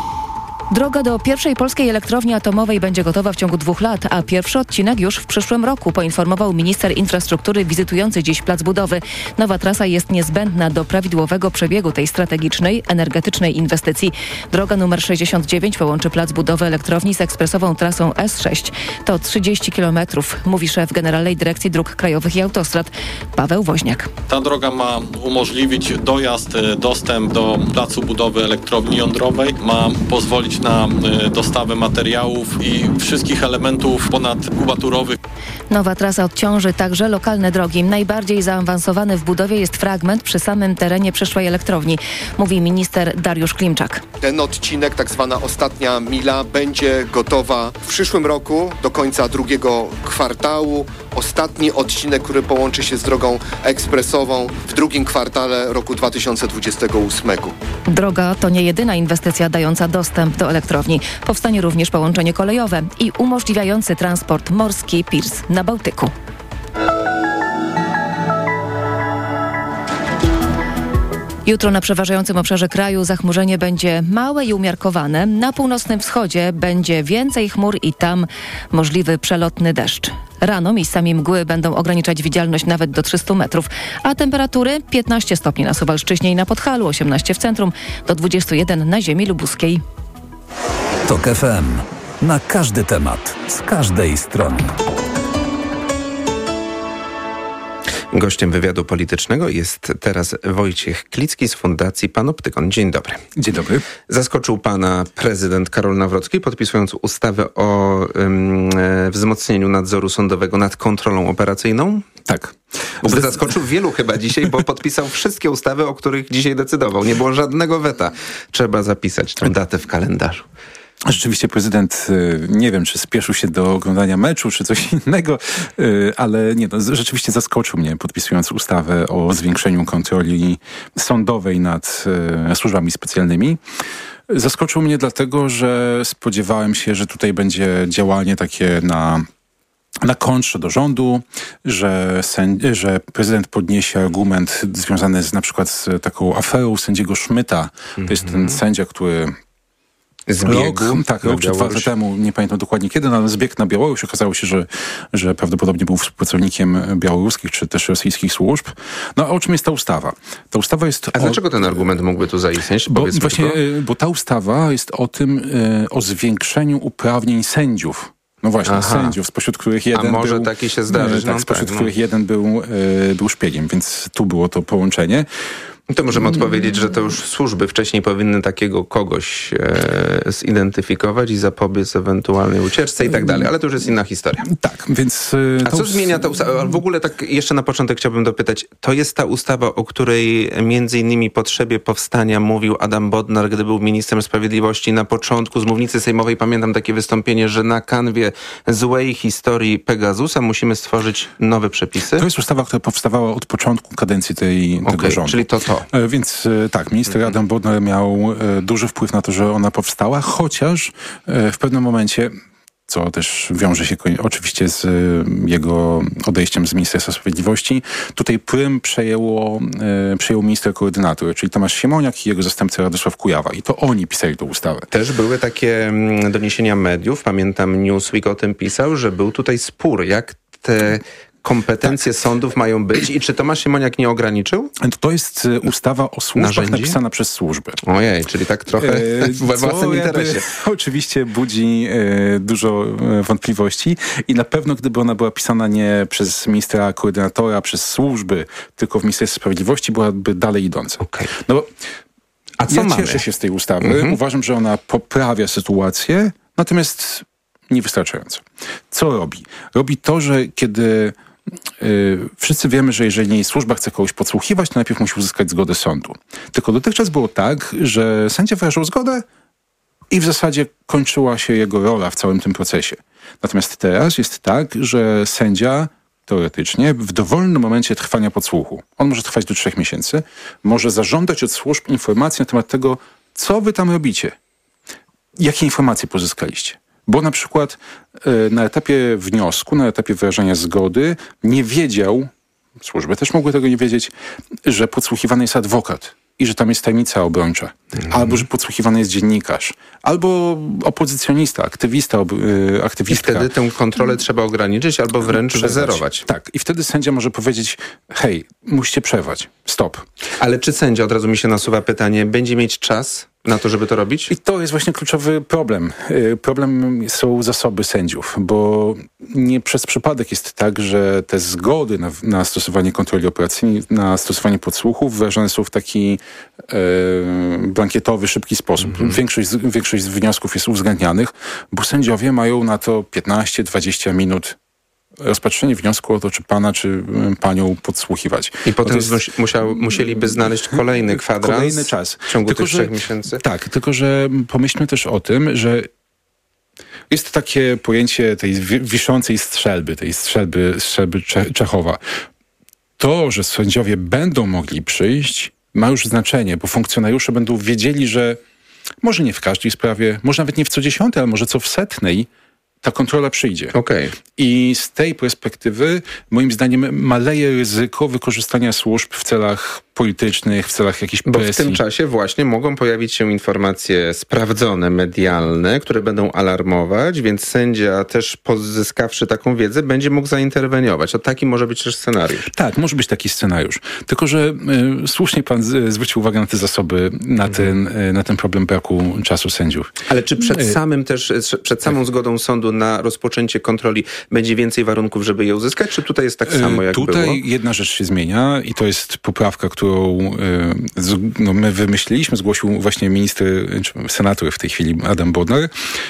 Droga do pierwszej polskiej elektrowni atomowej będzie gotowa w ciągu 2 lat, a pierwszy odcinek już w przyszłym roku, poinformował minister infrastruktury wizytujący dziś plac budowy. Nowa trasa jest niezbędna do prawidłowego przebiegu tej strategicznej, energetycznej inwestycji. Droga numer 69 połączy plac budowy elektrowni z ekspresową trasą S6. To 30 km, mówi szef Generalnej Dyrekcji Dróg Krajowych i Autostrad Paweł Woźniak. Ta droga ma umożliwić dojazd, dostęp do placu budowy elektrowni jądrowej, ma pozwolić na dostawę materiałów i wszystkich elementów ponadkubaturowych. Nowa trasa odciąży także lokalne drogi. Najbardziej zaawansowany w budowie jest fragment przy samym terenie przyszłej elektrowni, mówi minister Dariusz Klimczak. Ten odcinek, tak zwana ostatnia mila, będzie gotowa w przyszłym roku do końca drugiego kwartału. Ostatni odcinek, który połączy się z drogą ekspresową w drugim kwartale roku 2028. Droga to nie jedyna inwestycja dająca dostęp do elektrowni. Powstanie również połączenie kolejowe i umożliwiający transport morski pirs na Bałtyku. Jutro na przeważającym obszarze kraju zachmurzenie będzie małe i umiarkowane. Na północnym wschodzie będzie więcej chmur i tam możliwy przelotny deszcz. Rano miejscami mgły będą ograniczać widzialność nawet do 300 metrów, a temperatury 15 stopni na Suwalszczyźnie i na Podhalu, 18 w centrum, do 21 na ziemi lubuskiej. TOK FM. Na każdy temat, z każdej strony. Gościem wywiadu politycznego jest teraz Wojciech Klicki z Fundacji Panoptykon. Dzień dobry. Dzień dobry. Zaskoczył pana prezydent Karol Nawrocki, podpisując ustawę o wzmocnieniu nadzoru sądowego nad kontrolą operacyjną? Tak. Zaskoczył wielu chyba dzisiaj, bo podpisał wszystkie ustawy, o których dzisiaj decydował. Nie było żadnego weta. Trzeba zapisać tę datę w kalendarzu. Rzeczywiście prezydent, nie wiem, czy spieszył się do oglądania meczu, czy coś innego, ale nie, rzeczywiście zaskoczył mnie, podpisując ustawę o zwiększeniu kontroli sądowej nad służbami specjalnymi. Zaskoczył mnie dlatego, że spodziewałem się, że tutaj będzie działanie takie na kontrze do rządu, że prezydent podniesie argument związany na przykład z taką aferą sędziego Szmyta. To jest ten sędzia, który rok czy 2 lata temu, nie pamiętam dokładnie kiedy, ale zbiegł na Białoruś. Okazało się, że prawdopodobnie był współpracownikiem białoruskich czy też rosyjskich służb. No a o czym jest ta ustawa? Ta ustawa jest dlaczego ten argument mógłby tu zaistnieć? Bo ta ustawa jest o tym, o zwiększeniu uprawnień sędziów. No właśnie, sędziów, spośród których jeden może taki się zdarzyć. Spośród których jeden był szpiegiem, więc tu było to połączenie. To możemy odpowiedzieć, że to już służby wcześniej powinny takiego kogoś zidentyfikować i zapobiec ewentualnej ucieczce i tak dalej, ale to już jest inna historia. Tak, więc... A co zmienia ta ustawa? W ogóle tak jeszcze na początek chciałbym dopytać, to jest ta ustawa, o której między innymi potrzebie powstania mówił Adam Bodnar, gdy był ministrem sprawiedliwości. Na początku z mównicy sejmowej pamiętam takie wystąpienie, że na kanwie złej historii Pegasusa musimy stworzyć nowe przepisy. To jest ustawa, która powstawała od początku kadencji tego rządu. Czyli to. Więc tak, minister Adam Bodnar miał duży wpływ na to, że ona powstała, chociaż w pewnym momencie, co też wiąże się oczywiście z jego odejściem z Ministerstwa Sprawiedliwości, tutaj prym przejął minister koordynator, czyli Tomasz Siemoniak i jego zastępca Radosław Kujawa. I to oni pisali tę ustawę. Też były takie doniesienia mediów, pamiętam Newsweek o tym pisał, że był tutaj spór, jak te kompetencje sądów mają być i czy Tomasz Siemoniak nie ograniczył? To jest ustawa o służbach napisana przez służby. Ojej, czyli tak trochę we własnym interesie. Oczywiście budzi dużo wątpliwości i na pewno gdyby ona była pisana nie przez ministra koordynatora, przez służby, tylko w Ministerstwie Sprawiedliwości, byłaby dalej idąca. Okay. No bo a co mamy? Cieszę się z tej ustawy. Uważam, że ona poprawia sytuację, natomiast niewystarczająco. Co robi? Robi to, że kiedy wszyscy wiemy, że jeżeli służba chce kogoś podsłuchiwać, to najpierw musi uzyskać zgodę sądu. Tylko dotychczas było tak, że sędzia wyrażał zgodę i w zasadzie kończyła się jego rola w całym tym procesie. Natomiast teraz jest tak, że sędzia teoretycznie w dowolnym momencie trwania podsłuchu, on może trwać do 3 miesięcy, może zażądać od służb informacji na temat tego, co wy tam robicie. Jakie informacje pozyskaliście? Bo na przykład na etapie wniosku, na etapie wyrażania zgody nie wiedział, służby też mogły tego nie wiedzieć, że podsłuchiwany jest adwokat i że tam jest tajemnica obrończa. Albo, że podsłuchiwany jest dziennikarz. Albo opozycjonista, aktywistka. I wtedy tę kontrolę trzeba ograniczyć albo wręcz zerować. Tak. I wtedy sędzia może powiedzieć, hej, musicie przerwać. Stop. Ale czy sędzia, od razu mi się nasuwa pytanie, będzie mieć czas na to, żeby to robić? I to jest właśnie kluczowy problem. Problem są zasoby sędziów, bo nie przez przypadek jest tak, że te zgody na stosowanie kontroli operacyjnej, na stosowanie podsłuchów wyrażane są w taki blankietowy, szybki sposób. Większość z wniosków jest uwzględnianych, bo sędziowie mają na to 15-20 minut rozpatrzenie wniosku o to, czy pana, czy panią podsłuchiwać. I potem musieliby znaleźć kolejny kwadrans kolejny czas. W ciągu tych 3 miesięcy? Tak, tylko że pomyślmy też o tym, że jest takie pojęcie tej wiszącej strzelby, tej strzelby Czechowa. To, że sędziowie będą mogli przyjść, ma już znaczenie, bo funkcjonariusze będą wiedzieli, że może nie w każdej sprawie, może nawet nie w co 10, ale może co w 100 ta kontrola przyjdzie. Okay. I z tej perspektywy, moim zdaniem, maleje ryzyko wykorzystania służb w celach politycznych, w celach jakiejś presji. Bo w tym czasie właśnie mogą pojawić się informacje sprawdzone, medialne, które będą alarmować, więc sędzia też pozyskawszy taką wiedzę, będzie mógł zainterweniować. To taki może być też scenariusz. Tak, może być taki scenariusz. Tylko, że słusznie pan zwrócił uwagę na te zasoby, na ten problem braku czasu sędziów. Ale czy przed samą zgodą sądu na rozpoczęcie kontroli będzie więcej warunków, żeby je uzyskać, czy tutaj jest tak samo, jak było? Tutaj jedna rzecz się zmienia i to jest poprawka, którą my wymyśliliśmy, zgłosił właśnie senator w tej chwili Adam Bodnar.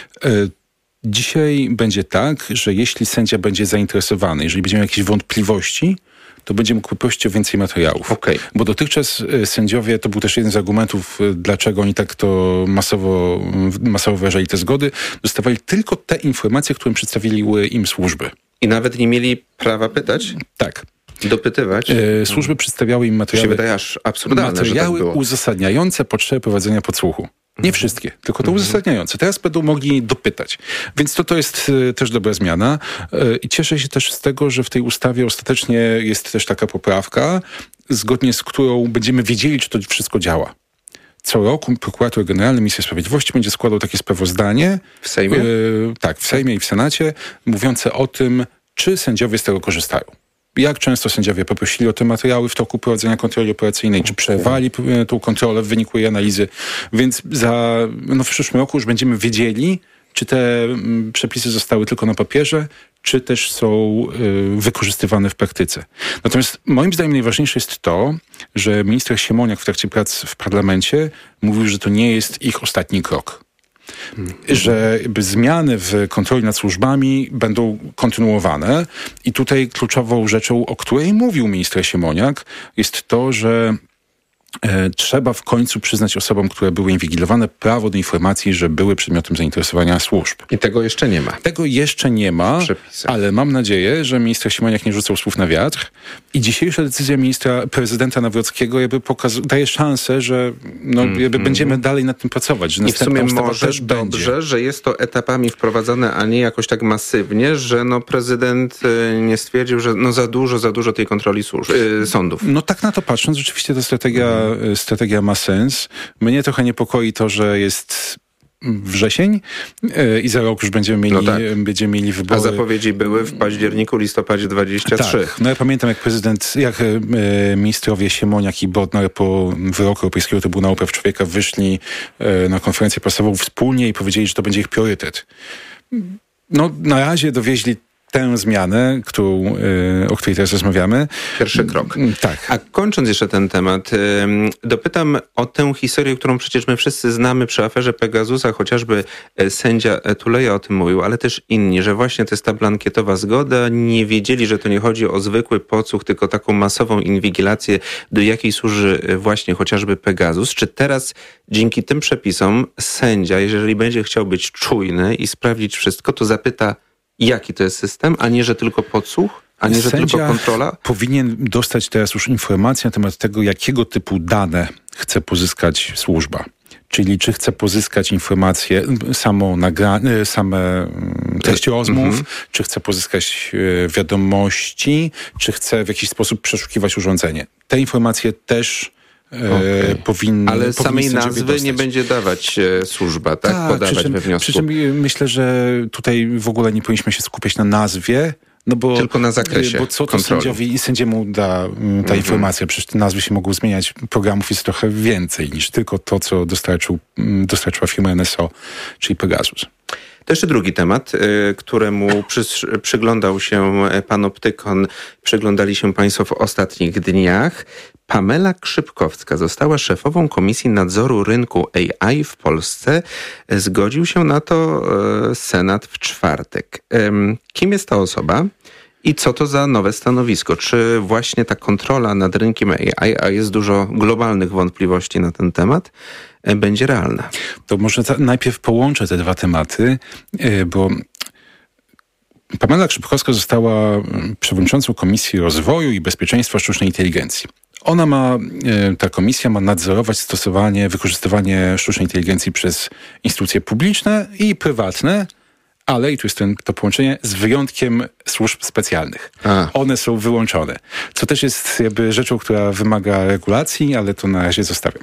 Dzisiaj będzie tak, że jeśli sędzia będzie zainteresowany, jeżeli będzie miał jakieś wątpliwości, to będzie mógł poprosić o więcej materiałów. Okay. Bo dotychczas sędziowie, to był też jeden z argumentów, dlaczego oni tak to masowo wyrażali te zgody, dostawali tylko te informacje, które przedstawiły im służby. I nawet nie mieli prawa pytać? Tak. Dopytywać? Służby przedstawiały im materiały. To się wydaje aż absurdalne, materiały że tak było. uzasadniające potrzeby prowadzenia podsłuchu. Nie wszystkie, tylko to uzasadniające. Teraz będą mogli dopytać. Więc to jest też dobra zmiana. I cieszę się też z tego, że w tej ustawie ostatecznie jest też taka poprawka, zgodnie z którą będziemy wiedzieli, czy to wszystko działa. Co roku prokurator generalny Ministra Sprawiedliwości będzie składał takie sprawozdanie. W Sejmie? Tak, w Sejmie i w Senacie, mówiące o tym, czy sędziowie z tego korzystają. Jak często sędziowie poprosili o te materiały w toku prowadzenia kontroli operacyjnej, czy przerwali tą kontrolę w wyniku jej analizy. Więc w przyszłym roku już będziemy wiedzieli, czy te przepisy zostały tylko na papierze, czy też są wykorzystywane w praktyce. Natomiast moim zdaniem najważniejsze jest to, że minister Siemoniak w trakcie prac w parlamencie mówił, że to nie jest ich ostatni krok. Że zmiany w kontroli nad służbami będą kontynuowane i tutaj kluczową rzeczą, o której mówił minister Siemoniak, jest to, że trzeba w końcu przyznać osobom, które były inwigilowane, prawo do informacji, że były przedmiotem zainteresowania służb. I tego jeszcze nie ma. Tego jeszcze nie ma, ale mam nadzieję, że minister Siemoniak nie rzucał słów na wiatr i dzisiejsza decyzja prezydenta Nawrockiego daje szansę, że będziemy dalej nad tym pracować. Że i w sumie może też dobrze, będzie. że jest to etapami wprowadzane, a nie jakoś tak masywnie, że prezydent nie stwierdził, że za dużo tej kontroli sądów. No tak na to patrząc, rzeczywiście ta strategia ma sens. Mnie trochę niepokoi to, że jest wrzesień i za rok już będziemy mieli wybory. A zapowiedzi były w październiku, listopadzie 23. Tak. No ja pamiętam, jak ministrowie Siemoniak i Bodnar po wyroku Europejskiego Trybunału Praw Człowieka wyszli na konferencję prasową wspólnie i powiedzieli, że to będzie ich priorytet. No na razie dowieźli tę zmianę, o której teraz rozmawiamy. Pierwszy krok. Tak. A kończąc jeszcze ten temat, dopytam o tę historię, którą przecież my wszyscy znamy przy aferze Pegasusa, chociażby sędzia Tuleja o tym mówił, ale też inni, że właśnie to jest ta blankietowa zgoda, nie wiedzieli, że to nie chodzi o zwykły podsłuch, tylko taką masową inwigilację, do jakiej służy właśnie chociażby Pegasus. Czy teraz dzięki tym przepisom sędzia, jeżeli będzie chciał być czujny i sprawdzić wszystko, to zapyta, jaki to jest system, a nie, że tylko podsłuch? A nie, że tylko kontrola? Powinien dostać teraz już informację na temat tego, jakiego typu dane chce pozyskać służba. Czyli czy chce pozyskać informacje, same treści rozmów, czy chce pozyskać wiadomości, czy chce w jakiś sposób przeszukiwać urządzenie. Te informacje też powinny. Ale samej nazwy nie będzie dawać służba, tak? Podawać we wniosku. Przy czym myślę, że tutaj w ogóle nie powinniśmy się skupiać na nazwie, no bo, tylko na zakresie bo co to kontroli. sędziemu da ta informacja? Przecież te nazwy się mogą zmieniać. Programów jest trochę więcej niż tylko to, co dostarczyła firma NSO, czyli Pegasus. To jeszcze drugi temat, któremu przyglądał się Panoptykon, przyglądali się Państwo w ostatnich dniach. Pamela Krzypkowska została szefową Komisji Nadzoru Rynku AI w Polsce. Zgodził się na to Senat w czwartek. Kim jest ta osoba? I co to za nowe stanowisko? Czy właśnie ta kontrola nad rynkiem AI, a jest dużo globalnych wątpliwości na ten temat, będzie realna? To może najpierw połączę te dwa tematy, bo Pamela Krzypkowska została przewodniczącą Komisji Rozwoju i Bezpieczeństwa Sztucznej Inteligencji. Ta komisja ma nadzorować wykorzystywanie sztucznej inteligencji przez instytucje publiczne i prywatne, ale, i tu jest to połączenie, z wyjątkiem służb specjalnych. One są wyłączone. Co też jest rzeczą, która wymaga regulacji, ale to na razie zostawiam.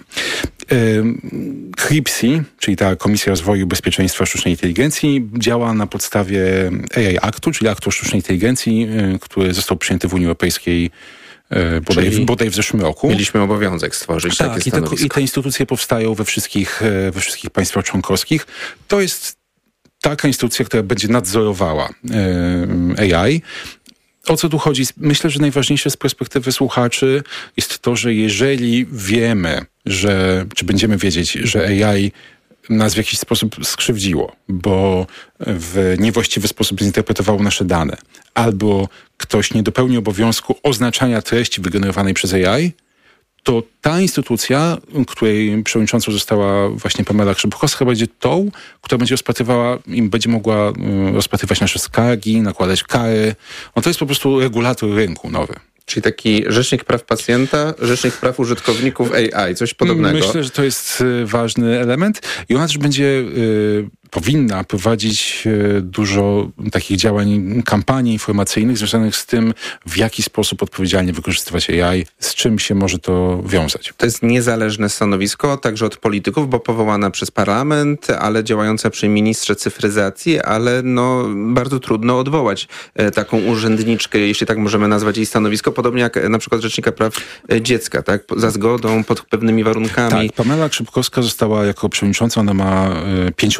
CRIPSI, czyli ta Komisja Rozwoju i Bezpieczeństwa Sztucznej Inteligencji, działa na podstawie AI Aktu, czyli Aktu o Sztucznej Inteligencji, który został przyjęty w Unii Europejskiej bodaj w zeszłym roku. Mieliśmy obowiązek stworzyć takie stanowisko. I te instytucje powstają we wszystkich państwach członkowskich. To jest taka instytucja, która będzie nadzorowała AI. O co tu chodzi? Myślę, że najważniejsze z perspektywy słuchaczy jest to, że jeżeli wiemy, czy będziemy wiedzieć, że AI nas w jakiś sposób skrzywdziło, bo w niewłaściwy sposób zinterpretowało nasze dane, albo ktoś nie dopełni obowiązku oznaczania treści wygenerowanej przez AI, to ta instytucja, której przewodniczącą została właśnie Pamela Krzypkowska, będzie tą, która będzie rozpatrywała i będzie mogła rozpatrywać nasze skargi, nakładać kary. To jest po prostu regulator rynku nowy. Czyli taki rzecznik praw pacjenta, rzecznik praw użytkowników AI, coś podobnego. Myślę, że to jest ważny element i ona też powinna prowadzić dużo takich działań, kampanii informacyjnych związanych z tym, w jaki sposób odpowiedzialnie wykorzystywać AI, z czym się może to wiązać. To jest niezależne stanowisko, także od polityków, bo powołana przez parlament, ale działająca przy ministrze cyfryzacji, ale bardzo trudno odwołać taką urzędniczkę, jeśli tak możemy nazwać jej stanowisko, podobnie jak na przykład Rzecznika Praw Dziecka, tak? Za zgodą, pod pewnymi warunkami. Tak, Pamela Krzypkowska została jako przewodnicząca, ona ma 5-letnią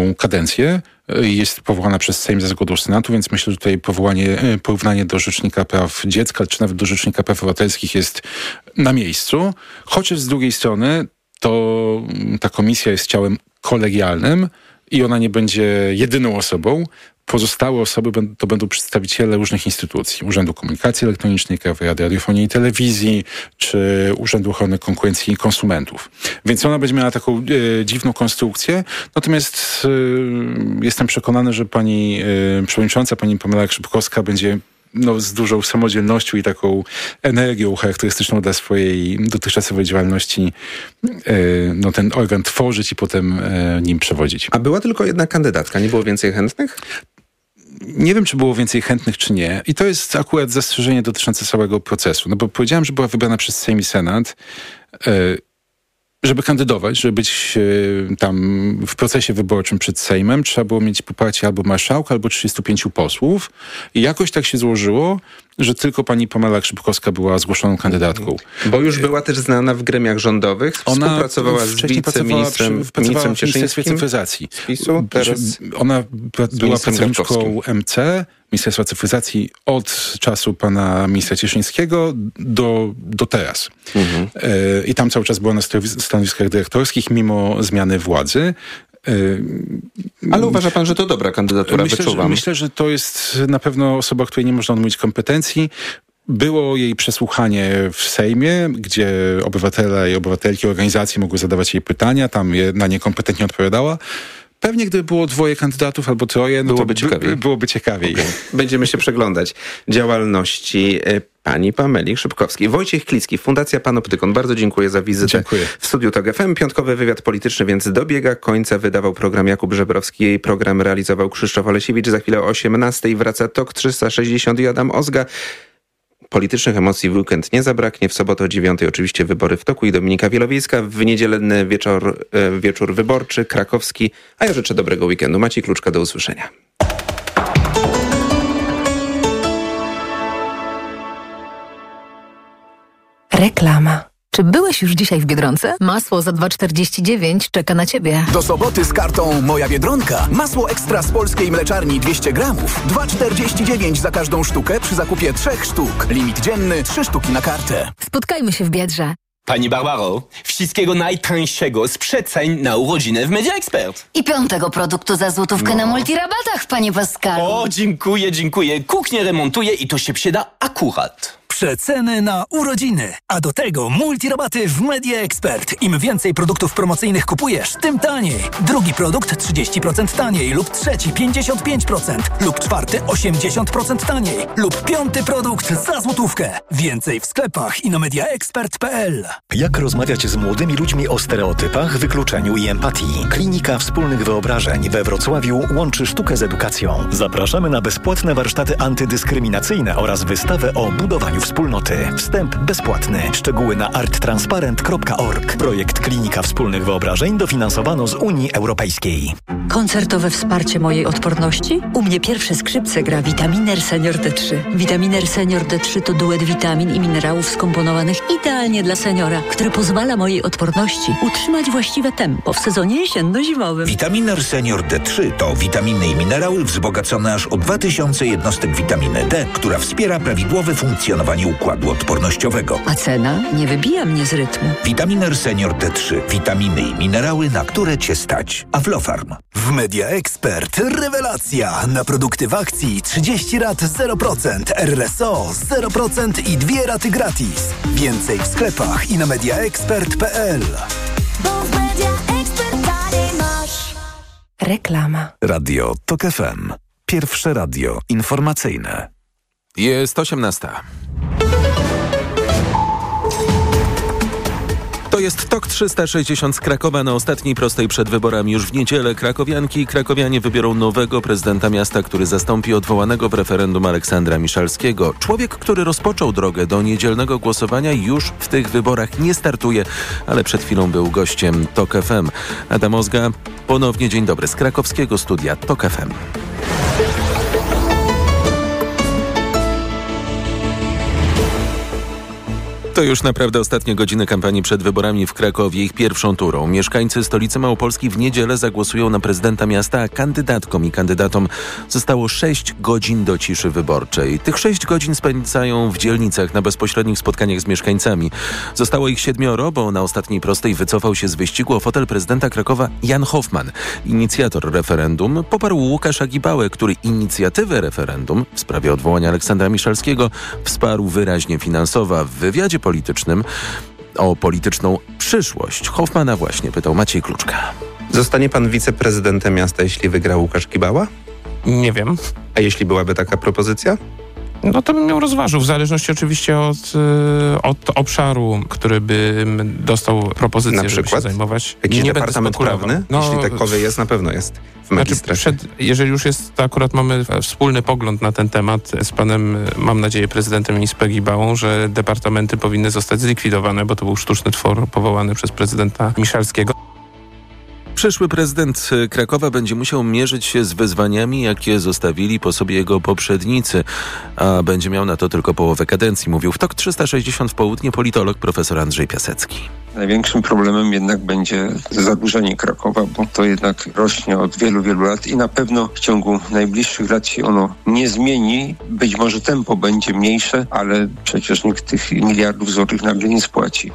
jedną kadencję. Jest powołana przez Sejm za zgodą Senatu, więc myślę, że tutaj porównanie do Rzecznika Praw Dziecka, czy nawet do Rzecznika Praw Obywatelskich jest na miejscu. Chociaż z drugiej strony to ta komisja jest ciałem kolegialnym i ona nie będzie jedyną osobą. Pozostałe osoby to będą przedstawiciele różnych instytucji. Urzędu Komunikacji Elektronicznej, Krajowej Rady Radiofonii i Telewizji, czy Urzędu Ochrony Konkurencji i Konsumentów. Więc ona będzie miała taką dziwną konstrukcję. Natomiast jestem przekonany, że pani przewodnicząca, pani Pamela Grzybkowska będzie z dużą samodzielnością i taką energią charakterystyczną dla swojej dotychczasowej działalności ten organ tworzyć i potem nim przewodzić. A była tylko jedna kandydatka, nie było więcej chętnych? Nie wiem, czy było więcej chętnych, czy nie. I to jest akurat zastrzeżenie dotyczące całego procesu. No bo powiedziałem, że była wybrana przez Sejm i Senat, żeby kandydować, żeby być tam w procesie wyborczym przed Sejmem, trzeba było mieć poparcie albo marszałka, albo 35 posłów. I jakoś tak się złożyło, że tylko pani Pamela Grzybkowska była zgłoszoną kandydatką. Bo już była też znana w gremiach rządowych, współpracowała z wiceministrem w Ministerstwie Cyfryzacji. Ona była pracowniczką MC, Ministerstwa Cyfryzacji od czasu pana ministra Cieszyńskiego do teraz. I tam cały czas była na stanowiskach dyrektorskich, mimo zmiany władzy. Ale uważa pan, że to dobra kandydatura? Myślę, że to jest na pewno osoba, której nie można odmówić kompetencji. Było jej przesłuchanie w Sejmie, gdzie obywatele i obywatelki, organizacje mogły zadawać jej pytania, tam na nie kompetentnie odpowiadała. Pewnie gdyby było 2 kandydatów albo 3, byłoby ciekawiej. Okay. Będziemy się przeglądać działalności pani Pameli Grzybkowskiej. Wojciech Klicki, Fundacja Panoptykon. Bardzo dziękuję za wizytę w studiu TOG FM. Piątkowy wywiad polityczny więc dobiega końca. Wydawał program Jakub Żebrowski. Jej program realizował Krzysztof Olesiewicz. Za chwilę o 18:00 wraca TOK 360 i Adam Ozga. Politycznych emocji w weekend nie zabraknie. W sobotę o 9:00 oczywiście wybory w toku i Dominika Wielowiejska. W niedzielny wieczór wyborczy, krakowski. A ja życzę dobrego weekendu. Maciej Kluczka, do usłyszenia. Reklama. Czy byłeś już dzisiaj w Biedronce? Masło za 2,49 czeka na Ciebie. Do soboty z kartą Moja Biedronka. Masło ekstra z polskiej mleczarni 200 gramów. 2,49 za każdą sztukę przy zakupie 3 sztuk. Limit dzienny 3 sztuki na kartę. Spotkajmy się w Biedrze. Pani Barbaro, wszystkiego najtańszego z przeceń na urodziny w Media Expert. I 5. produktu za złotówkę na multirabatach, panie Pascalu. O, dziękuję. Kuchnię remontuję i to się przyda akurat. Przeceny na urodziny, a do tego multirabaty w Media Expert. Im więcej produktów promocyjnych kupujesz, tym taniej. Drugi produkt 30% taniej lub trzeci 55% lub czwarty 80% taniej lub 5. produkt za złotówkę. Więcej w sklepach i na mediaexpert.pl. Jak rozmawiać z młodymi ludźmi o stereotypach, wykluczeniu i empatii? Klinika Wspólnych Wyobrażeń we Wrocławiu łączy sztukę z edukacją. Zapraszamy na bezpłatne warsztaty antydyskryminacyjne oraz wystawę o budowaniu wspólnoty. Wstęp bezpłatny. Szczegóły na arttransparent.org. Projekt Klinika Wspólnych Wyobrażeń dofinansowano z Unii Europejskiej. Koncertowe wsparcie mojej odporności? U mnie pierwsze skrzypce gra Vitaminer Senior D3. Vitaminer Senior D3 to duet witamin i minerałów skomponowanych idealnie dla seniora, który pozwala mojej odporności utrzymać właściwe tempo w sezonie jesienno-zimowym. Vitaminer Senior D3 to witaminy i minerały wzbogacone aż o 2000 jednostek witaminy D, która wspiera prawidłowe funkcjonowanie układu odpornościowego. A cena nie wybija mnie z rytmu. Vitaminer Senior D3. Witaminy i minerały, na które Cię stać. Aflofarm. W Media Expert rewelacja. Na produkty w akcji 30 rat 0%, RSO 0% i 2 raty gratis. Więcej w sklepach i na mediaexpert.pl. Bo w Media Expert taniej masz. Reklama. Radio TOK FM. Pierwsze radio informacyjne. Jest 18:00. To jest TOK 360 z Krakowa. Na ostatniej prostej przed wyborami już w niedzielę krakowianki i krakowianie wybiorą nowego prezydenta miasta, który zastąpi odwołanego w referendum Aleksandra Miszalskiego. Człowiek, który rozpoczął drogę do niedzielnego głosowania, już w tych wyborach nie startuje, ale przed chwilą był gościem TOK FM. Adam Ozga, ponownie dzień dobry z krakowskiego studia TOK FM. To już naprawdę ostatnie godziny kampanii przed wyborami w Krakowie, ich pierwszą turą. Mieszkańcy stolicy Małopolski w niedzielę zagłosują na prezydenta miasta, a kandydatkom i kandydatom zostało 6 godzin do ciszy wyborczej. Tych 6 godzin spędzają w dzielnicach na bezpośrednich spotkaniach z mieszkańcami. Zostało ich 7, bo na ostatniej prostej wycofał się z wyścigu o fotel prezydenta Krakowa Jan Hoffman. Inicjator referendum poparł Łukasza Gibałę, który inicjatywę referendum w sprawie odwołania Aleksandra Miszalskiego wsparł wyraźnie finansowo. W wywiadzie politycznym o polityczną przyszłość Hoffmana właśnie pytał Maciej Kluczka. Zostanie pan wiceprezydentem miasta, jeśli wygra Łukasz Gibała? Nie wiem. A jeśli byłaby taka propozycja? No to bym ją rozważył, w zależności oczywiście od obszaru, który by dostał propozycję, na przykład? żeby się zajmować. Jakiś departament prawny? Jeśli takowy jest, na pewno jest w magistracie. Jeżeli już jest, to akurat mamy wspólny pogląd na ten temat z panem, mam nadzieję, prezydentem Inspe Gibałą, że departamenty powinny zostać zlikwidowane, bo to był sztuczny twór powołany przez prezydenta Miszalskiego. Przyszły prezydent Krakowa będzie musiał mierzyć się z wyzwaniami, jakie zostawili po sobie jego poprzednicy, a będzie miał na to tylko połowę kadencji, mówił w TOK 360 w południe politolog profesor Andrzej Piasecki. Największym problemem jednak będzie zadłużenie Krakowa, bo to jednak rośnie od wielu, wielu lat i na pewno w ciągu najbliższych lat się ono nie zmieni. Być może tempo będzie mniejsze, ale przecież nikt tych miliardów złotych nagle nie spłaci.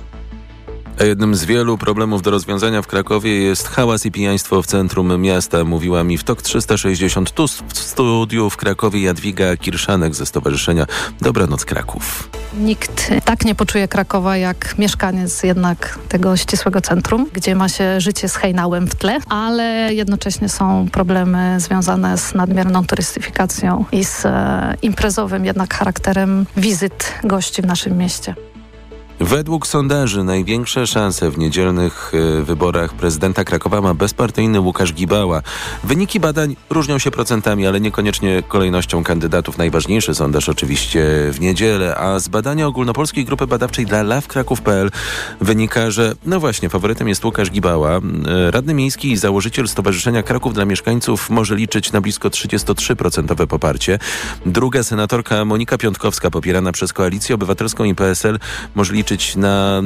A jednym z wielu problemów do rozwiązania w Krakowie jest hałas i pijaństwo w centrum miasta, mówiła mi w TOK 360. Tu w studiu w Krakowie Jadwiga Kirszanek ze Stowarzyszenia Dobranoc Kraków. Nikt tak nie poczuje Krakowa jak mieszkaniec jednak tego ścisłego centrum, gdzie ma się życie z hejnałem w tle, ale jednocześnie są problemy związane z nadmierną turystyfikacją i z imprezowym jednak charakterem wizyt gości w naszym mieście. Według sondaży największe szanse w niedzielnych wyborach prezydenta Krakowa ma bezpartyjny Łukasz Gibała. Wyniki badań różnią się procentami, ale niekoniecznie kolejnością kandydatów. Najważniejszy sondaż oczywiście w niedzielę, a z badania ogólnopolskiej grupy badawczej dla LAWkraków.pl wynika, że no właśnie faworytem jest Łukasz Gibała. Radny miejski i założyciel Stowarzyszenia Kraków dla Mieszkańców może liczyć na blisko 33% poparcie. Druga senatorka Monika Piątkowska, popierana przez Koalicję Obywatelską i PSL, może liczyć na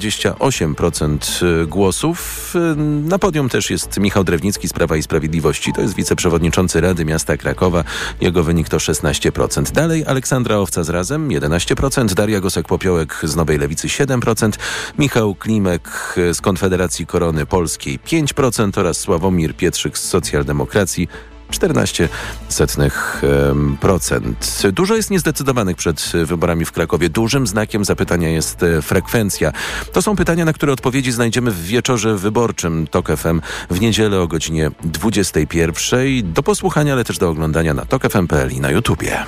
28% głosów. Na podium też jest Michał Drewnicki z Prawa i Sprawiedliwości. To jest wiceprzewodniczący Rady Miasta Krakowa. Jego wynik to 16%. Dalej Aleksandra Owca z Razem 11%, Daria Gosek-Popiołek z Nowej Lewicy 7%, Michał Klimek z Konfederacji Korony Polskiej 5% oraz Sławomir Pietrzyk z Socjaldemokracji 0,14%. Dużo jest niezdecydowanych przed wyborami w Krakowie. Dużym znakiem zapytania jest frekwencja. To są pytania, na które odpowiedzi znajdziemy w wieczorze wyborczym TOK FM w niedzielę o godzinie 21. Do posłuchania, ale też do oglądania na tokfm.pl i na YouTubie.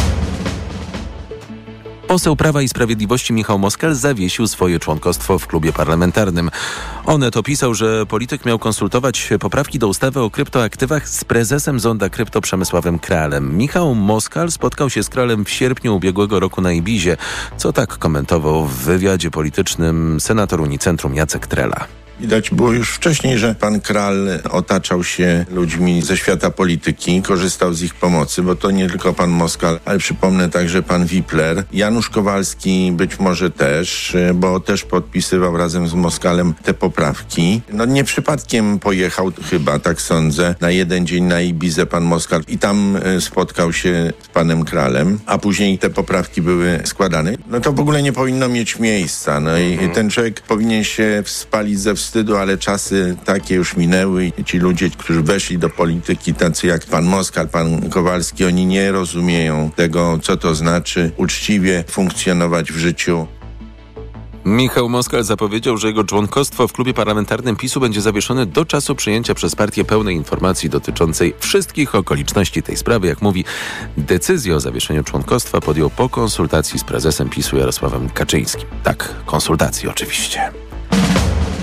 Poseł Prawa i Sprawiedliwości Michał Moskal zawiesił swoje członkostwo w klubie parlamentarnym. Onet opisał, że polityk miał konsultować poprawki do ustawy o kryptoaktywach z prezesem Zonda Krypto Przemysławem Kralem. Michał Moskal spotkał się z Kralem w sierpniu ubiegłego roku na Ibizie, co tak komentował w wywiadzie politycznym senator Unicentrum Jacek Trela. Widać było już wcześniej, że pan Kral otaczał się ludźmi ze świata polityki, korzystał z ich pomocy, bo to nie tylko pan Moskal, ale przypomnę także pan Wipler. Janusz Kowalski być może też, bo też podpisywał razem z Moskalem te poprawki. No nie przypadkiem pojechał chyba, tak sądzę, na jeden dzień na Ibizę pan Moskal i tam spotkał się z panem Kralem, a później te poprawki były składane. No to w ogóle nie powinno mieć miejsca. No i ten człowiek powinien się spalić ze wstydu, ale czasy takie już minęły i ci ludzie, którzy weszli do polityki, tacy jak pan Moskal, pan Kowalski, oni nie rozumieją tego, co to znaczy uczciwie funkcjonować w życiu. Michał Moskal zapowiedział, że jego członkostwo w klubie parlamentarnym PiS-u będzie zawieszone do czasu przyjęcia przez partię pełnej informacji dotyczącej wszystkich okoliczności tej sprawy. Jak mówi, decyzję o zawieszeniu członkostwa podjął po konsultacji z prezesem PiS-u Jarosławem Kaczyńskim. Tak, konsultacji oczywiście.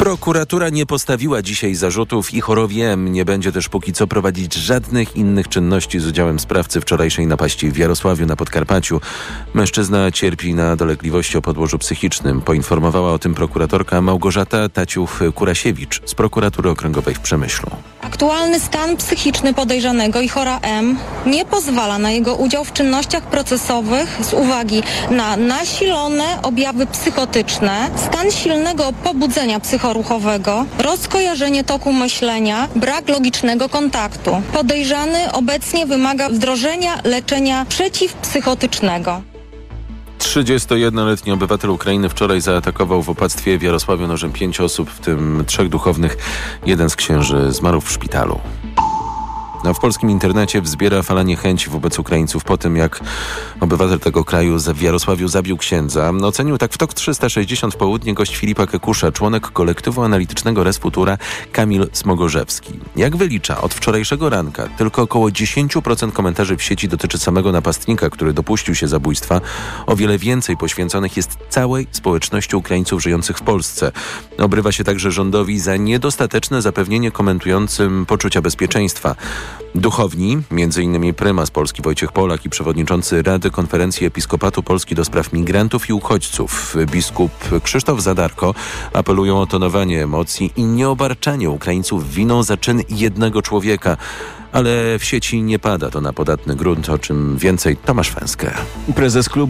Prokuratura nie postawiła dzisiaj zarzutów i Chorowie M nie będzie też póki co prowadzić żadnych innych czynności z udziałem sprawcy wczorajszej napaści w Jarosławiu na Podkarpaciu. Mężczyzna cierpi na dolegliwości o podłożu psychicznym. Poinformowała o tym prokuratorka Małgorzata Taciuch-Kurasiewicz z Prokuratury Okręgowej w Przemyślu. Aktualny stan psychiczny podejrzanego i chora M nie pozwala na jego udział w czynnościach procesowych z uwagi na nasilone objawy psychotyczne, stan silnego pobudzenia psychoruchowego, rozkojarzenie toku myślenia, brak logicznego kontaktu. Podejrzany obecnie wymaga wdrożenia leczenia przeciwpsychotycznego. 31-letni obywatel Ukrainy wczoraj zaatakował w opactwie w Jarosławiu nożem 5 osób, w tym 3 duchownych. Jeden z księży zmarł w szpitalu. W polskim internecie wzbiera fala niechęci wobec Ukraińców po tym, jak obywatel tego kraju w Jarosławiu zabił księdza. Ocenił tak w TOK 360 w południe gość Filipa Kekusza, członek kolektywu analitycznego Res Futura Kamil Smogorzewski. Jak wylicza, od wczorajszego ranka tylko około 10% komentarzy w sieci dotyczy samego napastnika, który dopuścił się zabójstwa. O wiele więcej poświęconych jest całej społeczności Ukraińców żyjących w Polsce. Obrywa się także rządowi za niedostateczne zapewnienie komentującym poczucia bezpieczeństwa. Duchowni, m.in. prymas Polski Wojciech Polak i przewodniczący Rady Konferencji Episkopatu Polski do spraw migrantów i uchodźców biskup Krzysztof Zadarko apelują o tonowanie emocji i nieobarczanie Ukraińców winą za czyn jednego człowieka. Ale w sieci nie pada to na podatny grunt, o czym więcej Tomasz Węskę. Prezes klubu